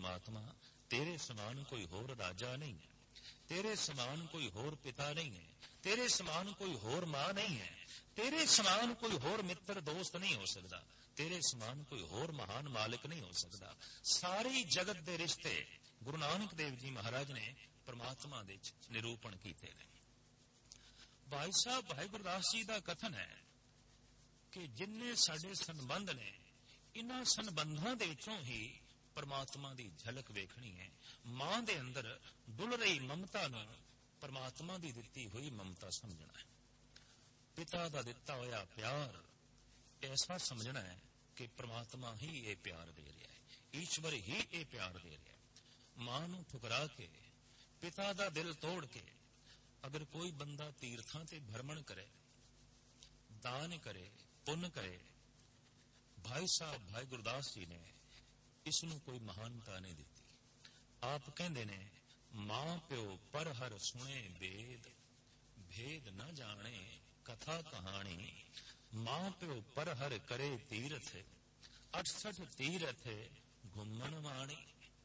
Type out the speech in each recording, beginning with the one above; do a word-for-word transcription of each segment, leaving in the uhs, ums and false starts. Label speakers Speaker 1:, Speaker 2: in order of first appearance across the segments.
Speaker 1: परमात्मा तेरे समान कोई होर राजा नहीं है, तेरे समान कोई होर पिता नहीं है, तेरे समान कोई होर मां नहीं है, तेरे समान कोई होर मित्र दोस्त नहीं हो सकता, तेरे समान कोई होर महान मालिक नहीं हो सकता। सारी जगत दे रिश्ते गुरु नानक देव जी महाराज ने परमात्मा दे निरूपण कीते ने। भाई साहब भाई गुरदास जी का कथन है कि जिन्ने साडे संबंध ने, इन्हां संबंधां दे विचों ही परमात्मा की झलक वेखनी है। मां दे अंदर डुल रही ममता नूं परमात्मा की दिती हुई ममता समझना है। पिता का दिता होया प्यार ऐसा समझना है कि परमात्मा ही ये प्यार दे रहा है, ईश्वर ही ये प्यार दे रहा है। मां नूं ठुकरा के, पिता का दिल तोड़ के अगर कोई बंदा तीर्थां ते भ्रमण करे, दान करे, पुण्य करे, भाई साहब भाई गुरदास जी ने इसनूं कोई महानता नहीं दी। आप कहंदे ने मां प्यो पर हर सुने वेद, भेद न जाने कथा कहानी, मां प्यो पर हर करे तीरथ, अठसठ तीरथ घुमन वाणी।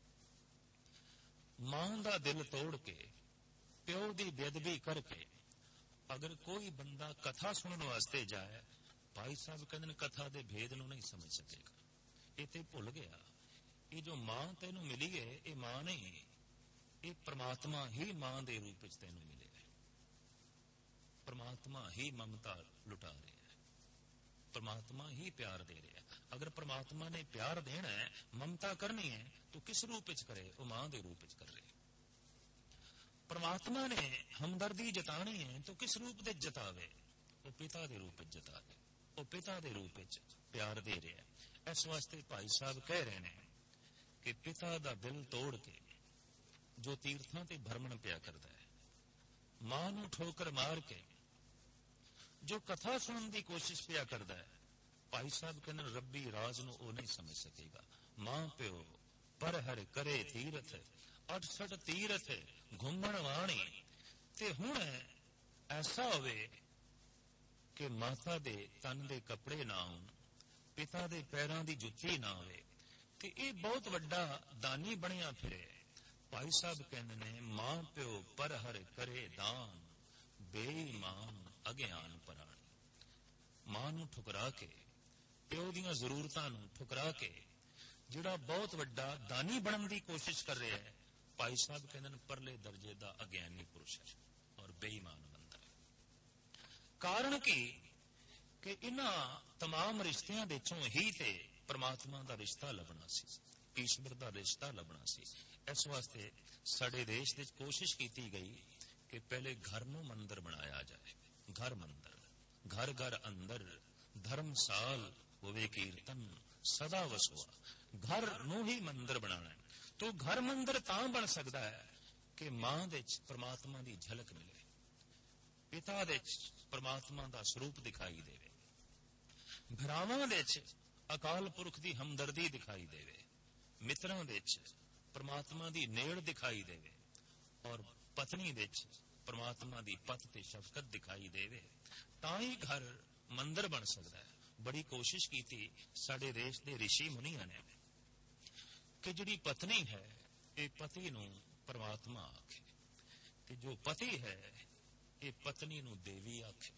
Speaker 1: मां दा दिल तोड़ के, प्यो दी बेदबी करके अगर कोई बंदा कथा सुनने वास्ते जाए, भाई साहब कहते कथा दे भेद नूं नहीं समझ सकेगा। ये ते भुल गया, ये जो मां तेनू मिली है ये मां नहीं, ये परमात्मा ही मां दे रूप में तेनू मिले है। परमात्मा ही ममता लुटा रहे है, परमात्मा ही प्यार दे रहा है। अगर परमात्मा ने प्यार देना है, ममता करनी है, तो किस रूप में करे? वो मां दे रूप में कर रहे। परमात्मा ने हमदर्दी जतानी है तो किस रूप में जतावे? वो पिता के रूप में जतावे, वो पिता के रूप में प्यार दे रहा है। इस वास्ते भाई साहब कह रहे हैं कि पिता का दिल तोड़ के जो तीर्थां ते भ्रमण पिया करता है, मां नूं ठोकर मार के जो कथा सुनने की कोशिश पिया करता है, भाई साहब कहने रब्बी राज नूं वो नहीं समझ सकेगा। मां प्यो पर हर करे तीरथ, अठसठ तीरथ घुमण वाणी। ते हुण ऐसा होवे कि माता दे तन दे कपड़े ना होण, पिता दे पैरां दी जुत्ती ना होवे, ते ये बहुत वड्डा दानी बनिया फिरे। भाई साहब कहते ने मां प्यो पर हर करे दान, बेईमान अज्ञान पराणी। मां नूं ठुकरा के, प्यो दीयां जरूरतां नूं ठुकरा के जिहड़ा बहुत वड्डा दानी बनने की कोशिश कर रहा है, भाई साहब कहते हैं परले दर्जे का अज्ञानी पुरुष है और बेईमान बंदा है। कारण की कि इन्हां तमाम रिश्तियां दे चों ही ते परमात्मा का रिश्ता लभना सी, ईश्वर का रिश्ता लभना सी। इस वास्ते साडे देश विच कोशिश की गई कि पहले घर नूं मंदिर बनाया जाए। घर मंदिर, घर घर अंदर धर्मसाल होवे कीर्तन सदा वसुआ। घर नूं ही मंदिर बनाना है। तो घर मंदिर तां बन सकता है कि मां दे परमात्मा की झलक मिले, पिता दे परमात्मा का स्वरूप दिखाई देवे, भरावां दे अकाल पुरख की हमदर्दी दिखाई देवे, मित्रां दे परमात्मा की नेड़ दिखाई देवे, और पत्नी दे परमात्मा की पत ते शफकत दिखाई देवे, तां ही घर मंदिर बन सकता है। बड़ी कोशिश की थी साडे देश के ऋषि मुनिया ने कि जिहड़ी पत्नी है ये पति नूं परमात्मा आखे, ते जो पति है ये पत्नी नूं देवी आखे।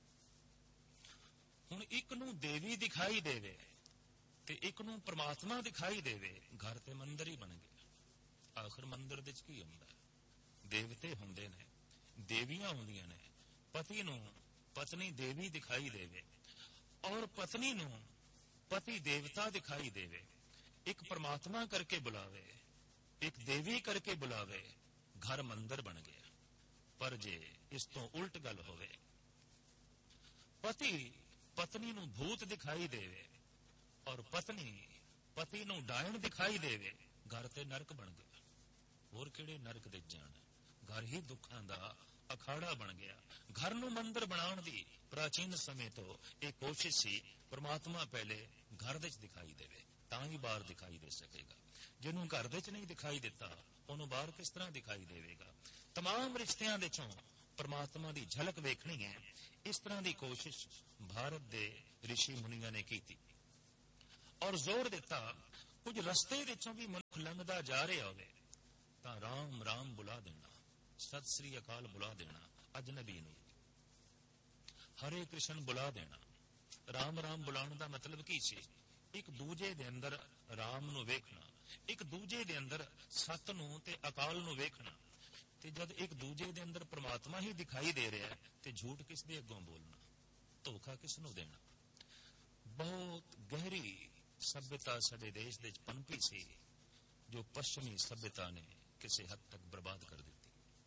Speaker 1: हुण एक नूं देवी दिखाई देवे ते एक नूं परमात्मा दिखाई देवे, घर ते मंदिर ही बन गया। आखिर मंदिर दे की हुंदा है? देवते हुंदे ने, देवियां हुंदियां ने। पति नूं पत्नी देवी दिखाई देवे और पत्नी नूं पति देवता दिखाई देवे, एक परमात्मा करके बुलावे, एक देवी करके बुलावे, घर मंदिर बन गया। पर जे इस तो उल्ट गल होवे, पति पत्नी नूं भूत दिखाई देवे और पत्नी पति नूं डायन दिखाई देवे, घर ते नरक बन गया। होर किहड़े नरक दे जाण, घर ही दुखां दा अखाड़ा बन गया। घर नूं मंदिर बनाउण दी प्राचीन समय तो एक कोशिश सी, परमात्मा पहले घर दे दिखाई देवे तां ही बाहर दिखाई दे सकेगा। जिन्होंने घर दे नहीं दिखाई दिता उन्होंने बाहर किस तरह दिखाई देगा? तमाम रिश्तियां दे चों परमात्मा की झलक वेखनी है। इस तरह की कोशिश भारत के ऋषि मुनिया ने की थी और जोर दिता ਕੁਝ ਰਸਤੇ ਵਿੱਚੋਂ ਵੀ ਮਨੁੱਖ ਲੰਘਦਾ ਜਾ ਰਿਹਾ ਹੋਵੇ ਤਾਂ ਰਾਮ ਰਾਮ ਬੁਲਾ ਦੇਣਾ, ਸਤਿ ਸ੍ਰੀ ਅਕਾਲ ਬੁਲਾ ਦੇਣਾ, ਅਜਨਬੀ ਨੂੰ ਹਰੇ ਕ੍ਰਿਸ਼ਨ ਬੁਲਾ ਦੇਣਾ। ਰਾਮ ਰਾਮ ਬੁਲਾਉਣ ਦਾ ਮਤਲਬ ਕੀ ਸੀ? ਇੱਕ ਦੂਜੇ ਦੇ ਅੰਦਰ ਰਾਮ ਨੂੰ ਵੇਖਣਾ, ਇੱਕ ਦੂਜੇ ਦੇ ਅੰਦਰ ਸਤ ਨੂੰ ਤੇ ਅਕਾਲ ਨੂੰ ਵੇਖਣਾ। ਤੇ ਜਦ ਇੱਕ ਦੂਜੇ ਦੇ ਅੰਦਰ ਪ੍ਰਮਾਤਮਾ ਹੀ ਦਿਖਾਈ ਦੇ ਰਿਹਾ ਤੇ ਝੂਠ ਕਿਸ ਦੇ ਅੱਗੋਂ ਬੋਲਣਾ, ਧੋਖਾ ਕਿਸ ਨੂੰ ਦੇਣਾ। ਬਹੁਤ ਗਹਿਰੀ ਸਭਿਅਤਾ ਸਾਡੇ ਦੇਸ਼ ਦੇ ਵਿੱਚ ਪਨਪੀ ਸੀ, ਜੋ ਪੱਛਮੀ ਸਭਿਅਤਾ ਨੇ ਕਿਸੇ ਹੱਦ ਤੱਕ ਬਰਬਾਦ ਕਰ ਦਿੱਤੀ।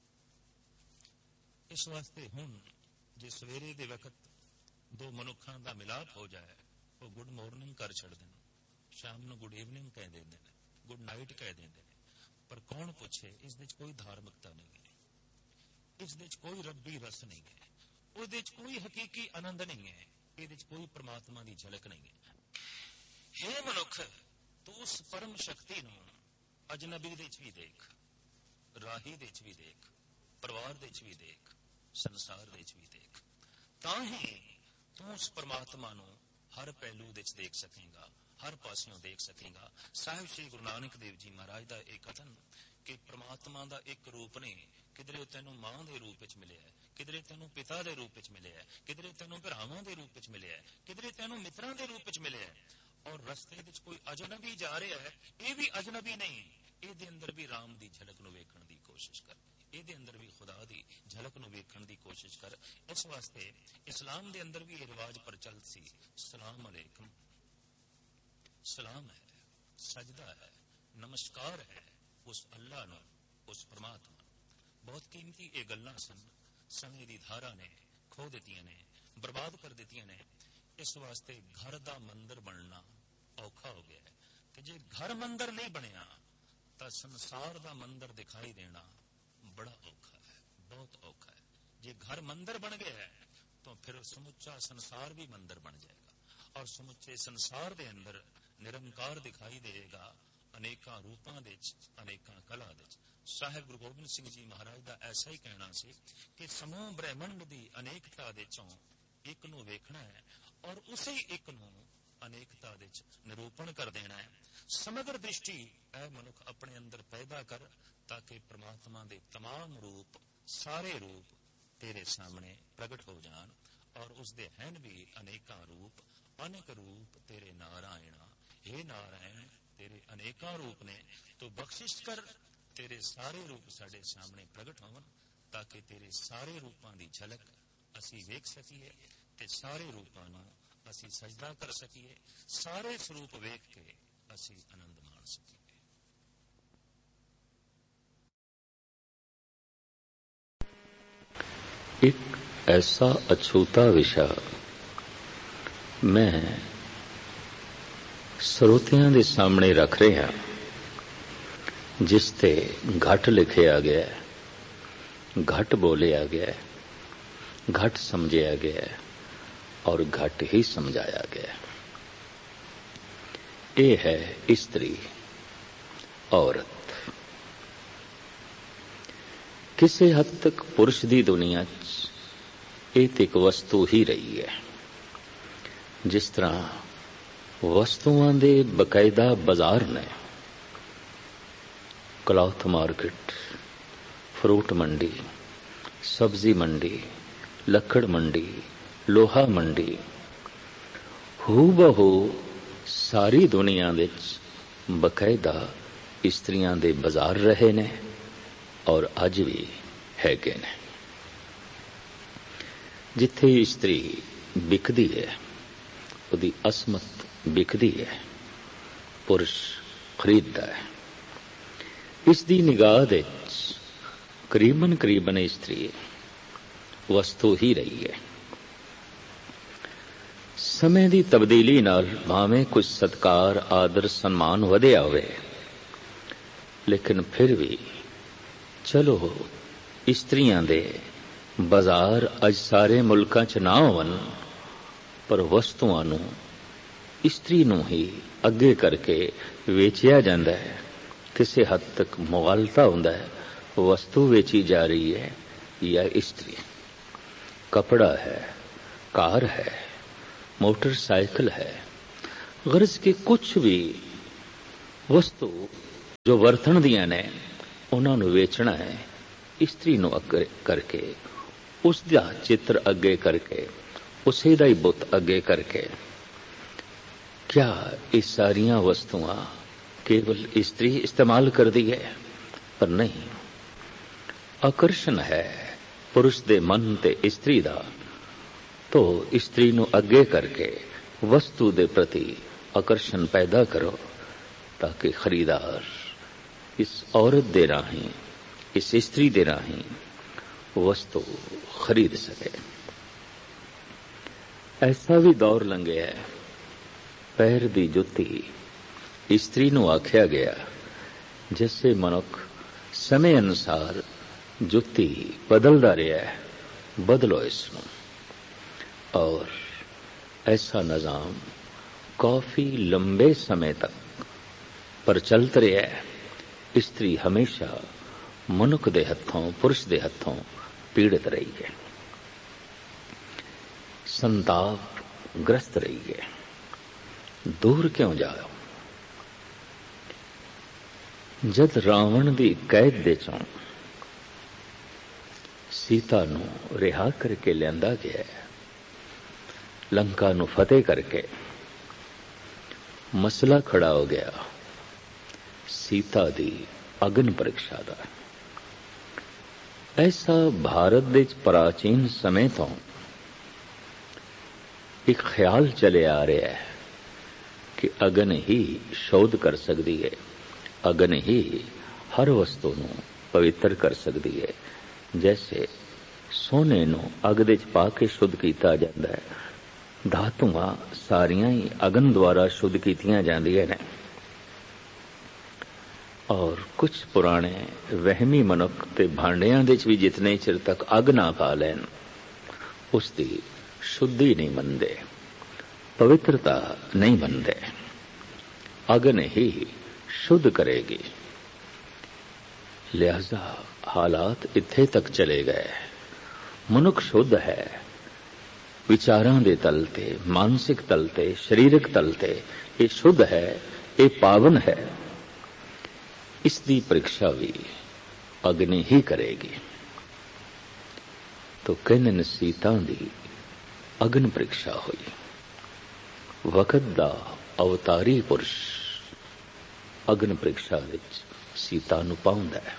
Speaker 1: ਇਸ ਵਾਸਤੇ ਹੁਣ ਜੇ ਸਵੇਰੇ ਦੇ ਵਕਤ ਦੋ ਮਨੁੱਖਾਂ ਦਾ ਮਿਲਾਪ ਹੋ ਜਾਏ, ਉਹ ਗੁੱਡ ਮਾਰਨਿੰਗ ਕਰ ਛੱਡਦੇ ਨੇ, ਸ਼ਾਮ ਨੂੰ ਗੁੱਡ ਈਵਨਿੰਗ ਕਹਿ ਦਿੰਦੇ ਨੇ, ਗੁੱਡ ਨਾਈਟ ਕਹਿ ਦਿੰਦੇ ਨੇ। ਪਰ ਕੌਣ ਪੁੱਛੇ ਇਸ ਦੇ ਵਿੱਚ ਕੋਈ ਧਾਰਮਿਕਤਾ ਨਹੀਂ ਹੈ, ਇਸ ਦੇ ਵਿੱਚ ਕੋਈ ਰੱਬੀ ਰਸ ਨਹੀਂ ਹੈ, ਉਹਦੇ ਵਿੱਚ ਕੋਈ ਹਕੀਕੀ ਆਨੰਦ ਨਹੀਂ ਹੈ, ਇਹਦੇ ਵਿੱਚ ਕੋਈ ਪ੍ਰਮਾਤਮਾ ਦੀ ਝਲਕ ਨਹੀਂ ਹੈ। ਹੇ ਮਨੁੱਖ, ਤੂੰ ਉਸ ਪਰਮ ਸ਼ਕਤੀ ਨੂੰ ਅਜਨਬੀ ਦੇ ਵਿੱਚ ਵੀ ਦੇਖ, ਰਾਹੀ ਦੇ ਵਿੱਚ ਵੀ ਦੇਖ, ਪਰਿਵਾਰ ਦੇ ਵਿੱਚ ਵੀ ਦੇਖ, ਸੰਸਾਰ ਦੇ ਵਿੱਚ ਵੀ ਦੇਖ, ਤਾਂ ਹੀ ਤੂੰ ਉਸ ਪਰਮਾਤਮਾ ਨੂੰ ਹਰ ਪਹਿਲੂ ਦੇ ਵਿੱਚ ਦੇਖ ਸਕੇਗਾ, ਹਰ ਪਾਸਿਓਂ ਦੇਖ ਸਕੇਗਾ। ਸਾਹਿਬ ਸ਼੍ਰੀ ਗੁਰੂ ਨਾਨਕ ਦੇਵ ਜੀ ਮਹਾਰਾਜ ਦਾ ਇਹ ਕਥਨ ਕਿ ਪ੍ਰਮਾਤਮਾ ਦਾ ਇੱਕ ਰੂਪ ਨਹੀਂ, ਕਿਧਰੇ ਤੈਨੂੰ ਮਾਂ ਦੇ ਰੂਪ ਵਿੱਚ ਮਿਲਿਆ, ਕਿਧਰੇ ਤੈਨੂੰ ਪਿਤਾ ਦੇ ਰੂਪ ਵਿੱਚ ਮਿਲਿਆ, ਕਿਧਰੇ ਤੈਨੂੰ ਭਰਾਵਾਂ ਦੇ ਰੂਪ ਵਿੱਚ ਮਿਲਿਆ, ਕਿਧਰੇ ਤੈਨੂੰ ਮਿੱਤਰਾਂ ਦੇ ਰੂਪ ਵਿੱਚ ਮਿਲਿਆ। ਔਰ ਰਸਤੇ ਵਿੱਚ ਕੋਈ ਅਜਨਬੀ ਜਾ ਰਿਹਾ ਹੈ, ਇਹ ਵੀ ਅਜਨਬੀ ਨਹੀਂ, ਇਹਦੇ ਅੰਦਰ ਵੀ ਰਾਮ ਦੀ ਝਲਕ ਨੂੰ ਵੇਖਣ ਦੀ ਕੋਸ਼ਿਸ਼ ਕਰ, ਇਹਦੇ ਅੰਦਰ ਵੀ ਖੁਦਾ ਦੀ ਝਲਕ ਨੂੰ ਵੇਖਣ ਦੀ ਕੋਸ਼ਿਸ਼ ਕਰ। ਇਸ ਵਾਸਤੇ ਇਸਲਾਮ ਦੇ ਅੰਦਰ ਵੀ ਇਹ ਰਿਵਾਜ ਪ੍ਰਚਲਿਤ ਸੀ, ਸਲਾਮ ਅਲੈਕਮ, ਸਲਾਮ ਹੈ, ਸਜਦਾ ਹੈ, ਨਮਸਕਾਰ ਹੈ ਉਸ ਅੱਲਾ ਨੂੰ, ਉਸ ਪਰਮਾਤਮਾ ਨੂੰ। ਬਹੁਤ ਕੀਮਤੀ ਇਹ ਗੱਲਾਂ ਸਨ, ਸਮੇਂ ਦੀ ਧਾਰਾ ਨੇ ਖੋ ਦਿੱਤੀਆਂ ਨੇ, ਬਰਬਾਦ ਕਰ ਦਿੱਤੀਆਂ ਨੇ। ਇਸ ਵਾਸਤੇ ਘਰ ਦਾ ਮੰਦਰ ਬਣਨਾ ਔਖਾ ਹੋ ਗਿਆ ਹੈ, ਤੇ ਜੇ ਘਰ ਮੰਦਰ ਨਹੀਂ ਬਣਿਆ ਤਾਂ ਸੰਸਾਰ ਦਾ ਮੰਦਰ ਦਿਖਾਈ ਦੇਣਾ ਬੜਾ ਔਖਾ ਹੈ, ਬਹੁਤ ਔਖਾ ਹੈ। ਜੇ ਘਰ ਮੰਦਰ ਬਣ ਗਿਆ ਹੈ ਤਾਂ ਫਿਰ ਸਮੁੱਚਾ ਸੰਸਾਰ ਵੀ ਮੰਦਰ ਬਣ ਜਾਏਗਾ, ਔਰ ਸਮੁੱਚੇ ਸੰਸਾਰ ਦੇ ਅੰਦਰ ਨਿਰੰਕਾਰ ਦਿਖਾਈ ਦੇਗਾ, ਅਨੇਕਾਂ ਰੂਪਾਂ ਦੇ ਵਿੱਚ, ਅਨੇਕਾਂ ਕਲਾ ਦੇ ਵਿੱਚ। ਸਾਹਿਬ ਗੁਰੂ ਗੋਬਿੰਦ ਸਿੰਘ ਜੀ ਮਹਾਰਾਜ ਦਾ ਐਸਾ ਹੀ ਕਹਿਣਾ ਸੀ ਕਿ ਸਮੂਹ ਬ੍ਰਹਿਮੰਡ ਦੀ ਅਨੇਕਤਾ ਦੇ ਚੋਂ ਇੱਕ ਨੂੰ ਵੇਖਣਾ ਹੈ, ਔਰ ਉਸੇ ਇੱਕ ਨੂੰ ਅਨੇਕਤਾ ਦੇ ਵਿੱਚ ਨਿਰੂਪਣ ਕਰ ਦੇਣਾ ਹੈ। ਸਮਗਰ ਦ੍ਰਿਸ਼ਟੀ ਐ ਮਨੁੱਖ ਆਪਣੇ ਅੰਦਰ ਪੈਦਾ ਕਰ, ਤਾਂ ਕਿ ਪ੍ਰਮਾਤਮਾ ਦੇ ਤਮਾਮ ਰੂਪ, ਸਾਰੇ ਰੂਪ ਤੇਰੇ ਸਾਹਮਣੇ ਪ੍ਰਗਟ ਹੋ ਜਾਣ। ਔਰ ਉਸਦੇ ਹਨ ਵੀ ਅਨੇਕਾਂ ਰੂਪ, ਅਨੇਕ ਰੂਪ ਤੇਰੇ ਨਾਰਾਇਣਾ, हे ਨਾਰਾਇਣ ਤੇਰੇ ਅਨੇਕਾਂ ਰੂਪ ਨੇ, ਤੂੰ ਬਖਸ਼ਿਸ਼ ਕਰ, ਤੇਰੇ ਸਾਰੇ ਰੂਪ ਸਾਡੇ ਸਾਹਮਣੇ ਪ੍ਰਗਟ ਹੋਣ, ਤਾਂ ਕਿ ਤੇਰੇ ਸਾਰੇ ਰੂਪਾਂ ਦੀ ਝਲਕ ਅਸੀਂ ਵੇਖ ਸਕੀਏ ਤੇ ਸਾਰੇ ਰੂਪਾਂ ਨੂੰ ਅਸੀਂ ਸਜਦਾ ਕਰ ਸਕੀਏ, ਸਾਰੇ ਸਰੂਪ ਵੇਖ ਕੇ ਅਸੀਂ ਆਨੰਦ ਮਾਣ ਸਕੀਏ।
Speaker 2: ਇੱਕ ਐਸਾ ਅਛੂਤਾ ਵਿਸ਼ਾ ਮੈਂ ਸਰੋਤਿਆਂ ਦੇ ਸਾਹਮਣੇ ਰੱਖ ਰਿਹਾ, ਜਿਸ ਤੇ ਘੱਟ ਲਿਖਿਆ ਗਿਆ, ਘੱਟ ਬੋਲਿਆ ਗਿਆ, ਘੱਟ ਸਮਝਿਆ ਗਿਆ ਔਰ ਘੱਟ ਹੀ ਸਮਝਾਇਆ ਗਿਆ। ਇਹ ਹੈ ਇਸਤਰੀ, ਔਰਤ। ਕਿਸੇ ਹੱਦ ਤੱਕ ਪੁਰਸ਼ ਦੀ ਦੁਨੀਆ 'ਚ ਇਹ ਤੇ ਇੱਕ ਵਸਤੂ ਹੀ ਰਹੀ ਹੈ। ਜਿਸ ਤਰ੍ਹਾਂ ਵਸਤੂਆਂ ਦੇ ਬਕਾਇਦਾ ਬਾਜ਼ਾਰ ਨੇ, ਕਲੌਥ ਮਾਰਕੀਟ, ਫਰੂਟ ਮੰਡੀ, ਸਬਜ਼ੀ ਮੰਡੀ, ਲੱਕੜ ਮੰਡੀ, ਲੋਹਾ ਮੰਡੀ, ਹੂ ਬਹੂ ਸਾਰੀ ਦੁਨੀਆ ਵਿੱਚ ਬਕਾਇਦਾ ਇਸਤਰੀਆਂ ਦੇ ਬਾਜ਼ਾਰ ਰਹੇ ਨੇ ਔਰ ਅੱਜ ਵੀ ਹੈਗੇ ਨੇ। ਜਿੱਥੇ ਇਸਤਰੀ ਵਿਕਦੀ ਹੈ, ਉਹਦੀ ਅਸਮਤ ਵਿਕਦੀ ਹੈ, ਪੁਰਸ਼ ਖਰੀਦਦਾ ਹੈ। ਇਸ ਦੀ ਨਿਗਾਹ ਦੇ ਵਿੱਚ ਕਰੀਬਨ ਕਰੀਬਨ ਇਸਤਰੀ ਵਸਤੂ ਹੀ ਰਹੀ ਹੈ। ਸਮੇਂ ਦੀ ਤਬਦੀਲੀ ਨਾਲ ਭਾਵੇਂ ਕੁਝ ਸਤਕਾਰ, ਆਦਰ, ਸਨਮਾਨ ਵਧਿਆ ਹੋਵੇ, ਲੇਕਿਨ ਫਿਰ ਵੀ ਚਲੋ ਇਸਤਰੀਆਂ ਦੇ ਬਾਜ਼ਾਰ ਅੱਜ ਸਾਰੇ ਮੁਲਕਾਂ 'ਚ ਨਾ ਹੋਣ, ਪਰ ਵਸਤੂਆਂ ਨੂੰ ਇਸਤਰੀ ਨੂੰ ਹੀ ਅੱਗੇ ਕਰਕੇ ਵੇਚਿਆ ਜਾਂਦਾ ਹੈ। ਕਿਸੇ ਹੱਦ ਤੱਕ ਮੁਗਾਲਤਾ ਹੁੰਦਾ ਹੈ, ਵਸਤੂ ਵੇਚੀ ਜਾ ਰਹੀ ਹੈ ਜਾਂ ਇਸਤਰੀ। कपड़ा है, कार है, मोटरसाइकिल है, गरज के कुछ भी ਵਸਤੂ ਜੋ ਵਰਤਣ ਦੀਆਂ ਨੇ ਉਹਨਾਂ ਨੂੰ ਵੇਚਣਾ ਹੈ, ਇਸਤਰੀ ਨੂੰ ਅੱਗੇ ਕਰਕੇ, ਉਸ ਦਾ ਚਿੱਤਰ ਅੱਗੇ ਕਰਕੇ, ਉਸੇ ਦਾ ਹੀ ਬੁੱਤ ਅੱਗੇ ਕਰਕੇ। क्या ये सारियां वस्तुआं केवल स्त्री इस्तेमाल करती है? पर नहीं, आकर्षण है पुरुष दे मन ते स्त्री दा, तो स्त्री नूं अगे करके वस्तु दे प्रति आकर्षण पैदा करो ताकि खरीदार इस औरत दे राहीं, इस स्त्री दे राहीं वस्तु खरीद सके। ऐसा भी दौर लंघिया है, पैर दी जुत्ती स्त्री नूं आख्या गया, जिससे मनुख समय अनुसार जुत्ती बदलता रहा है, बदलो इसनूं। और ऐसा निजाम काफी लंबे समय तक प्रचलित रहा है। स्त्री हमेशा मनुख दे हथों, पुरुष दे हथों पीड़ित रही है, संताप ग्रस्त रही है। दूर क्यों जाओ? जद रावण दी कैद दे चों सीता नूं रिहा करके लियांदा गया, लंका नूं फतेह करके मसला खड़ा हो गया सीता दी अग्न परीक्षा दा। ऐसा भारत दे प्राचीन समय तो एक ख्याल चले आ रहा है कि अग्न ही शोध कर सकती है, अग्न ही हर वस्तु नूं पवित्र कर सकती है। जैसे सोने नूं अग दे च पा के शुद्ध कीता जांदा है, धातुआं सारियां ही अग्न द्वारा शुद्ध कीतियां जांदियां ने। और कुछ पुराने वहमी मनुख ते भांडियां दे च भी जितने चिर तक अग ना पा लैन उसकी शुद्धि नहीं मनदे, पवित्रता नहीं बनते। अग्नि ही शुद्ध करेगी। लिहाजा हालात इत्थे तक चले गए, मनुख शुद्ध है विचारां दे तल ते, मानसिक तल ते, शरीरक तल ते ये शुद्ध है, ये पावन है। इसकी परीक्षा भी अग्नि ही करेगी। तो कहने सीता दी अग्नि परीक्षा हुई। वक़्त दा अवतारी पुरुष अग्नि परीक्षा विच सीता नूं पाउंदा है।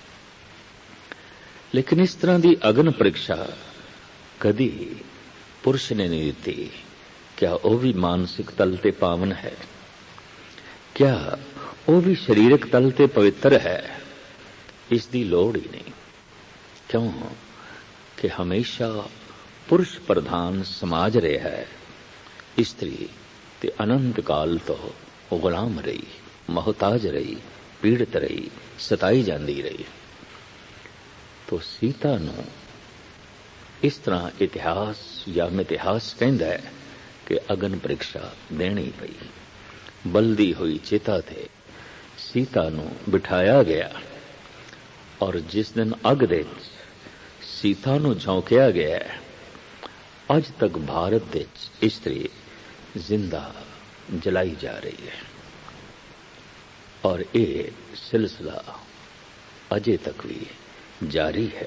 Speaker 2: लेकिन इस तरह की अग्नि परीक्षा कदी पुरुष ने नहीं दी। क्या वो भी मानसिक तल ते पावन है? क्या वो भी शरीरक तल ते पवित्र है? इसकी लोड़ ही नहीं। क्यों कि हमेशा पुरुष प्रधान समाज रहा है। स्त्री ते अनंत काल तो गुलाम रही, मोहताज रही, पीड़ित रही, सताई जाती रही। तो सीता नूं इस तरह इतिहास या मितिहास कहता है कि अग्नि परीक्षा देनी पई। बलदी हुई चिता थे सीता नूं बिठाया गया और जिस दिन अग दे सीता नूं झोंकिया गया, अज तक भारत दे स्त्री जिंदा जलाई जा रही है और ये सिलसिला अजे तक भी जारी है।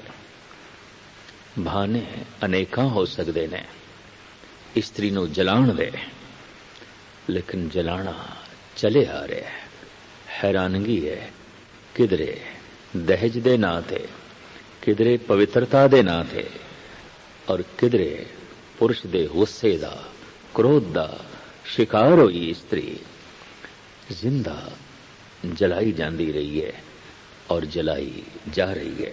Speaker 2: बहाने अनेकां हो सकते ने स्त्री नूं जलाण दे, लेकिन जलाना चले आ रहा है। हैरानगी है, किधरे दहेज दे नां ते, किधरे पवित्रता दे नां ते और किधरे पुरुष दे गुस्से दा, क्रोध दा शिकार हुई स्त्री जिंदा जलाई जाती रही है और जलाई जा रही है।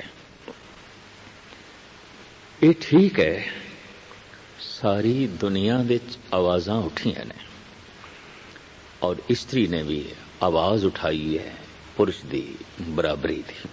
Speaker 2: ये ठीक है, सारी दुनिया दे आवाज़ां उठियां ने और स्त्री ने भी आवाज उठाई है पुरुष दी बराबरी दी।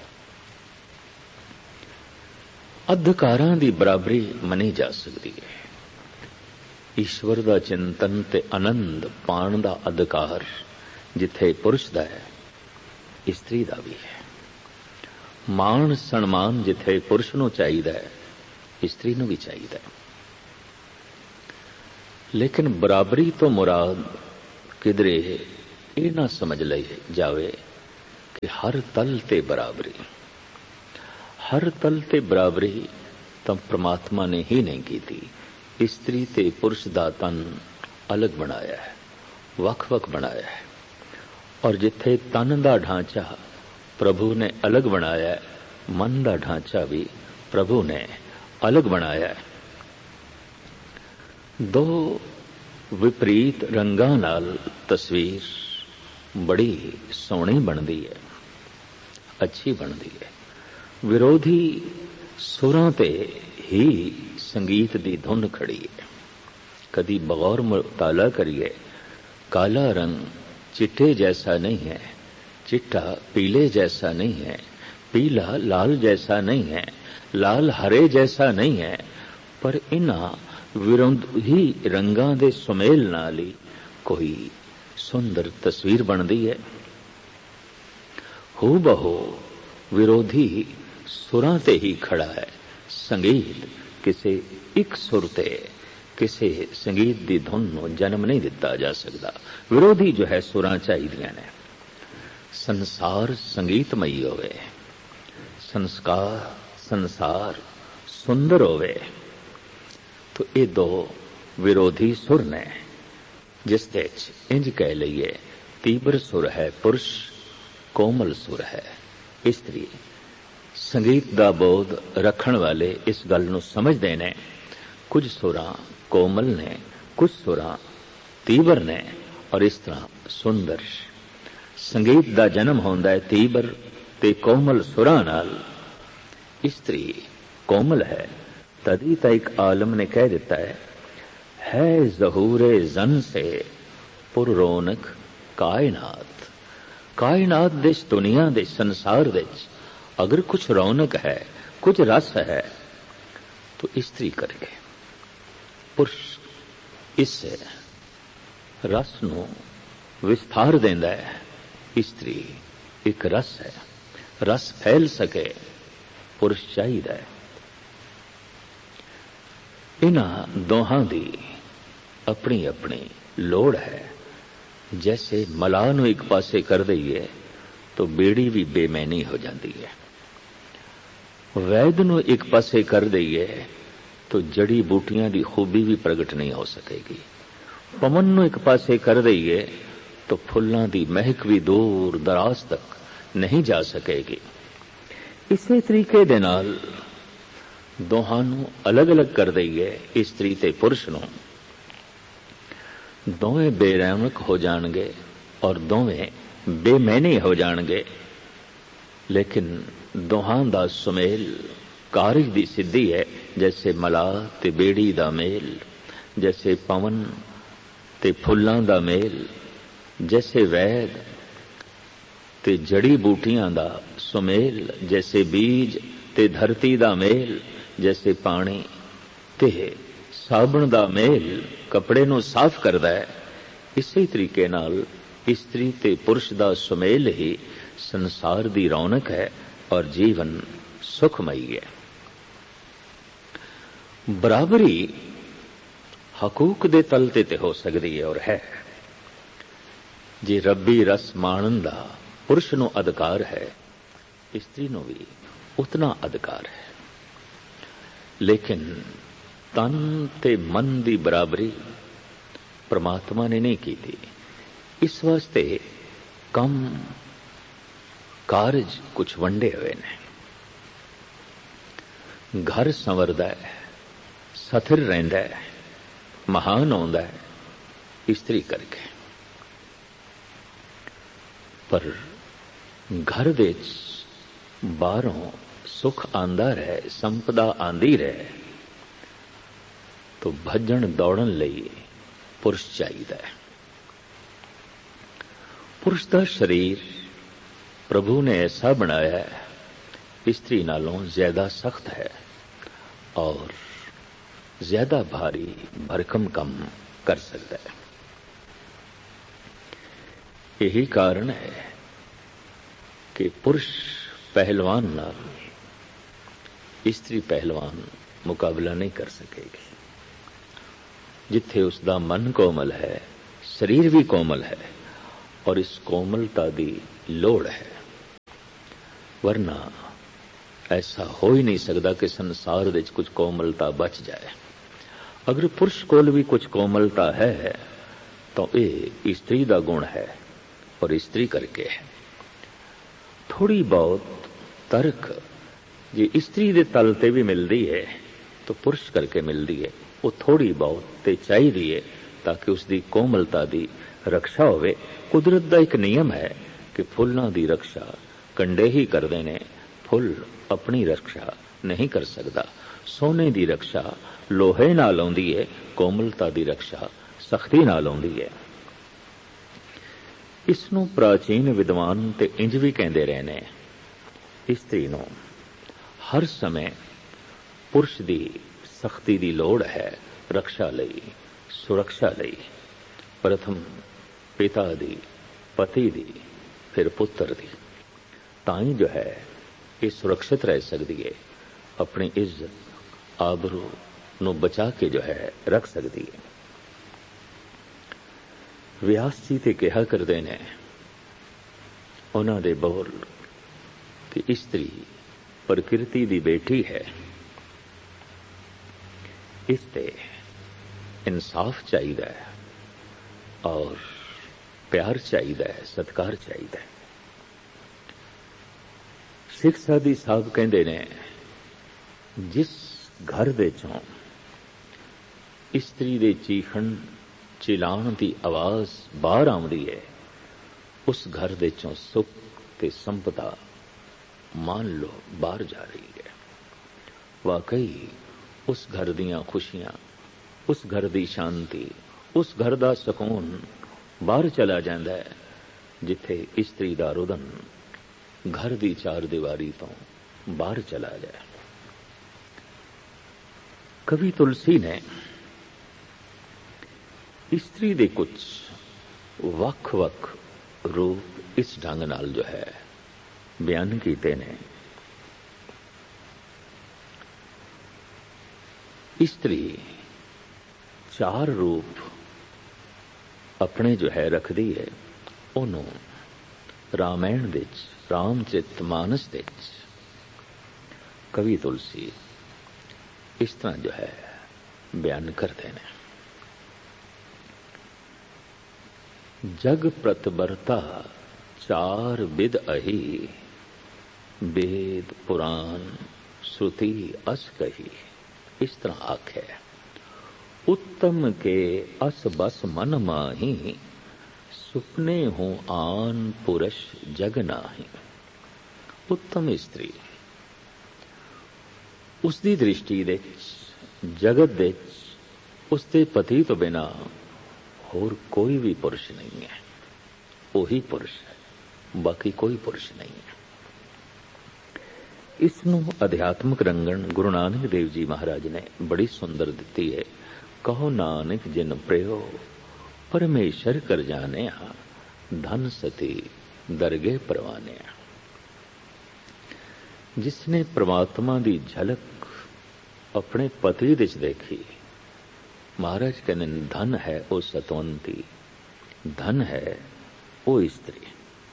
Speaker 2: अधिकारां दी बराबरी मनी जा सकती है। ईश्वर दा चिंतन ते आनंद पाण दा अधिकार जिथे पुरुष दा है, स्त्री दा भी है। मान सन्मान जिथे पुरुष नूं चाहीदा है, स्त्री नूं भी चाहीदा है। लेकिन बराबरी तो मुराद किधरे ਇਹ ਨਾ ਸਮਝ ਲਈ ਜਾਵੇ ਕਿ ਹਰ ਤਲ ਤੇ ਬਰਾਬਰੀ, ਹਰ ਤਲ ਤੇ ਬਰਾਬਰੀ ਤਾਂ ਪ੍ਰਮਾਤਮਾ ਨੇ ਹੀ ਨਹੀਂ ਕੀਤੀ। ਇਸਤਰੀ ਤੇ ਪੁਰਸ਼ ਦਾ ਤਨ ਅਲੱਗ ਬਣਾਇਆ ਹੈ, ਵੱਖ-ਵੱਖ ਬਣਾਇਆ ਹੈ। ਔਰ ਜਿੱਥੇ ਤਨ ਦਾ ਢਾਂਚਾ ਪ੍ਰਭੂ ਨੇ ਅਲੱਗ ਬਣਾਇਆ ਹੈ, ਮਨ ਦਾ ਢਾਂਚਾ ਵੀ ਪ੍ਰਭੂ ਨੇ ਅਲੱਗ ਬਣਾਇਆ ਹੈ। ਦੋ ਵਿਪਰੀਤ ਰੰਗਾਂ ਨਾਲ ਤਸਵੀਰ ਬੜੀ ਸੋਹਣੀ ਬਣਦੀ ਹੈ, ਅੱਛੀ ਬਣਦੀ ਹੈ। ਵਿਰੋਧੀ ਸੁਰਾਂ ਤੇ ਹੀ ਸੰਗੀਤ ਦੀ ਧੁਨ ਖੜੀ ਹੈ। ਕਦੀ ਬਗੌਰ ਮੁਤਾਲਾ ਕਰੀਏ, ਕਾਲਾ ਰੰਗ चिट्टे जैसा नहीं है, चिट्टा पीले जैसा नहीं है, पीला लाल जैसा नहीं है, लाल हरे जैसा नहीं है, पर इन्हां विरोधी रंगां दे सुमेल नाल ही कोई सुंदर तस्वीर बनदी है। हू बहू विरोधी सुरां ते ही खड़ा है। संगीत किसी एक सुर ते किसी संगीत की धुन ਨੂੰ जन्म नहीं दिता जा सकता। विरोधी जो है सुरां चाहिए ने। संसार संगीतमयी होवे, संस्कार संसार सुंदर होवे, तो ये दो विरोधी सुर ने, जिस दे इंज कह लईए तीव्र सुर है पुरुष, कोमल सुर है स्त्री। संगीत का बोध रखण वाले इस गल नूं समझदे ने। कुछ सुरां कोमल ने, कुछ सुरां तीव्र ने, और इस तरह सुंदर संगीत का जन्म होंदा है तीव्र ते कोमल सुरां नाल। स्त्री कोमल है, तदी तां एक आलम ने कह दिता है, है ज़हूरे जन से पुर रौनक कायनात। कायनात दे दुनिया दे संसार दे अगर कुछ रौनक है, कुछ रस है, तो स्त्री करके। पुरुष इस रस नूं विस्तार देंदा है। स्त्री एक रस है, रस फैल सके पुरुष चाहिदा है। इन्हां दोहां दी अपनी अपनी लोड़ है। जैसे मलाह नूं एक पासे कर दईए तो बेड़ी भी बेमैनी हो जाती है। वैद नूं एक पासे कर दईए तो जड़ी बूटियां दी खूबी भी प्रगट नहीं हो सकेगी। पवन नूं एक पासे कर दईए तो फुल्लां दी महक भी दूर दराज तक नहीं जा सकेगी। इसे तरीके दे नाल दोहां नूं अलग अलग कर दईए, स्त्री ते पुरुष नूं, दोवें बेरौनक हो जाणगे और दोवें बेमैनी हो जाणगे। लेकिन दोहां दा सुमेल कारज दी सिद्धि है। जैसे मलाह ते बेड़ी दा मेल, जैसे पवन ते फुल्लां दा मेल, जैसे वैद ते जड़ी बूटियां दा सुमेल, जैसे बीज ते धरती दा मेल, जैसे पानी ते साबण दा मेल कपड़े नूं साफ करदा है। इसी तरीके नाल स्त्री ते पुरुष दा सुमेल ही संसार दी रौनक है और जीवन सुखमयी है। बराबरी हकूक दे तल ते ते हो सकती है और है। जे रब्बी रस माणन दा पुरुष नूं अधिकार है, स्त्री नूं भी उतना अधिकार है। लेकिन तन ते मन दी बराबरी परमात्मा ने नहीं की थी। इस वास्ते कम कारज कुछ वंडे हुए ने। घर संवरदा है, सथिर रहिंदा है, महान होंदा है स्त्री करके। पर घर दे बाहरों सुख आंदा रहे, संपदा आंदी रहे, तो भजन दौड़न लई पुरुष चाहिदा है। पुरुष दा शरीर प्रभु ने ऐसा बनाया है, स्त्री नालों ज्यादा सख्त है और ज्यादा भारी भरकम कम कर सकता है। यही कारण है कि पुरुष पहलवान नाल स्त्री पहलवान मुकाबला नहीं कर सकेगी। जिथे उसका मन कोमल है, शरीर भी कोमल है और इस कोमलता की लोड़ है, वरना ऐसा हो ही नहीं सकता कि संसार विच कुछ कोमलता बच जाए। अगर पुरुष कोल भी कुछ कोमलता है तो ये स्त्री का गुण है और स्त्री करके है। थोड़ी बहुत तरक जी स्त्री के तल ते भी मिलती है तो पुरुष करके मिलती है, वो थोड़ी बहुत ते चाहिए ताकि उसकी कोमलता की रक्षा होवे। कुदरत का एक नियम है कि फुल्लां की रक्षा कंडे ही करते ने, फुल अपनी रक्षा नहीं कर सकता। सोने की रक्षा लोहे नाल आउंदी है, कोमलता की रक्षा सख्ती नाल आउंदी है। इसनूं प्राचीन विद्वान ते इंज भी कहते रहे ने, स्त्री नूं हर समय पुरुष की सख्ती की लोड़ है रक्षा लई, सुरक्षा लई। प्रथम पिता दी, पति दी, फिर पुत्र दी, ताई जो है ये सुरक्षित रह सकती है, अपनी इज्जत आबरू नूं बचा के जो है रख सकती है। व्यास जी ते कहा करते ने उन्हां दे बोल कि स्त्री प्रकृति दी बेटी है, इसते इंसाफ चाहिए और प्यार चाहिए, सत्कार चाहिए। सिख साधी साहब कहते ने जिस घर दे चों स्त्री दे चीखण चिलाण की आवाज बाहर आउंदी है, उस घर दे चों सुख ते संपदा मान लो बाहर जा रही है। वाकई उस घर दियां खुशियां, उस घर की शांति, उस घर का सुकून बाहर चला जाता है जिथे स्त्री का रुदन घर की चार दीवारी तो बाहर चला जाए। कवि तुलसी ने स्त्री दे कुछ वख वख रूप इस ढंग नाल जो है बयान कीते ने। स्त्री चार रूप अपने जो है रखती है, उन्होंने रामायण विच रामचरित मानस विच कवि तुलसी इस तरह जो है बयान करते हैं। जग प्रतिबरता चार विद अही, वेद पुराण श्रुति अस कही। इस तरह आखे उत्तम के अस बस मन माही, सुपने हूं आन पुरुष जग नाही। उत्तम स्त्री उसकी दृष्टि दे जगत दे उसके पति तो बिना होर कोई भी पुरुष नहीं है, वही पुरुष है, बाकी कोई पुरुष नहीं है। इसनों अध्यात्मक रंगन गुरु नानक देव जी महाराज ने बड़ी सुंदर दिती है। कहो नानक जिन प्रयो परमेश्वर कर जाने, धन सती दरगे परवाने। जिसने परमात्मा की झलक अपने पति विच देखी, महाराज कहते धन है वो सतवंती, धन है वो स्त्री।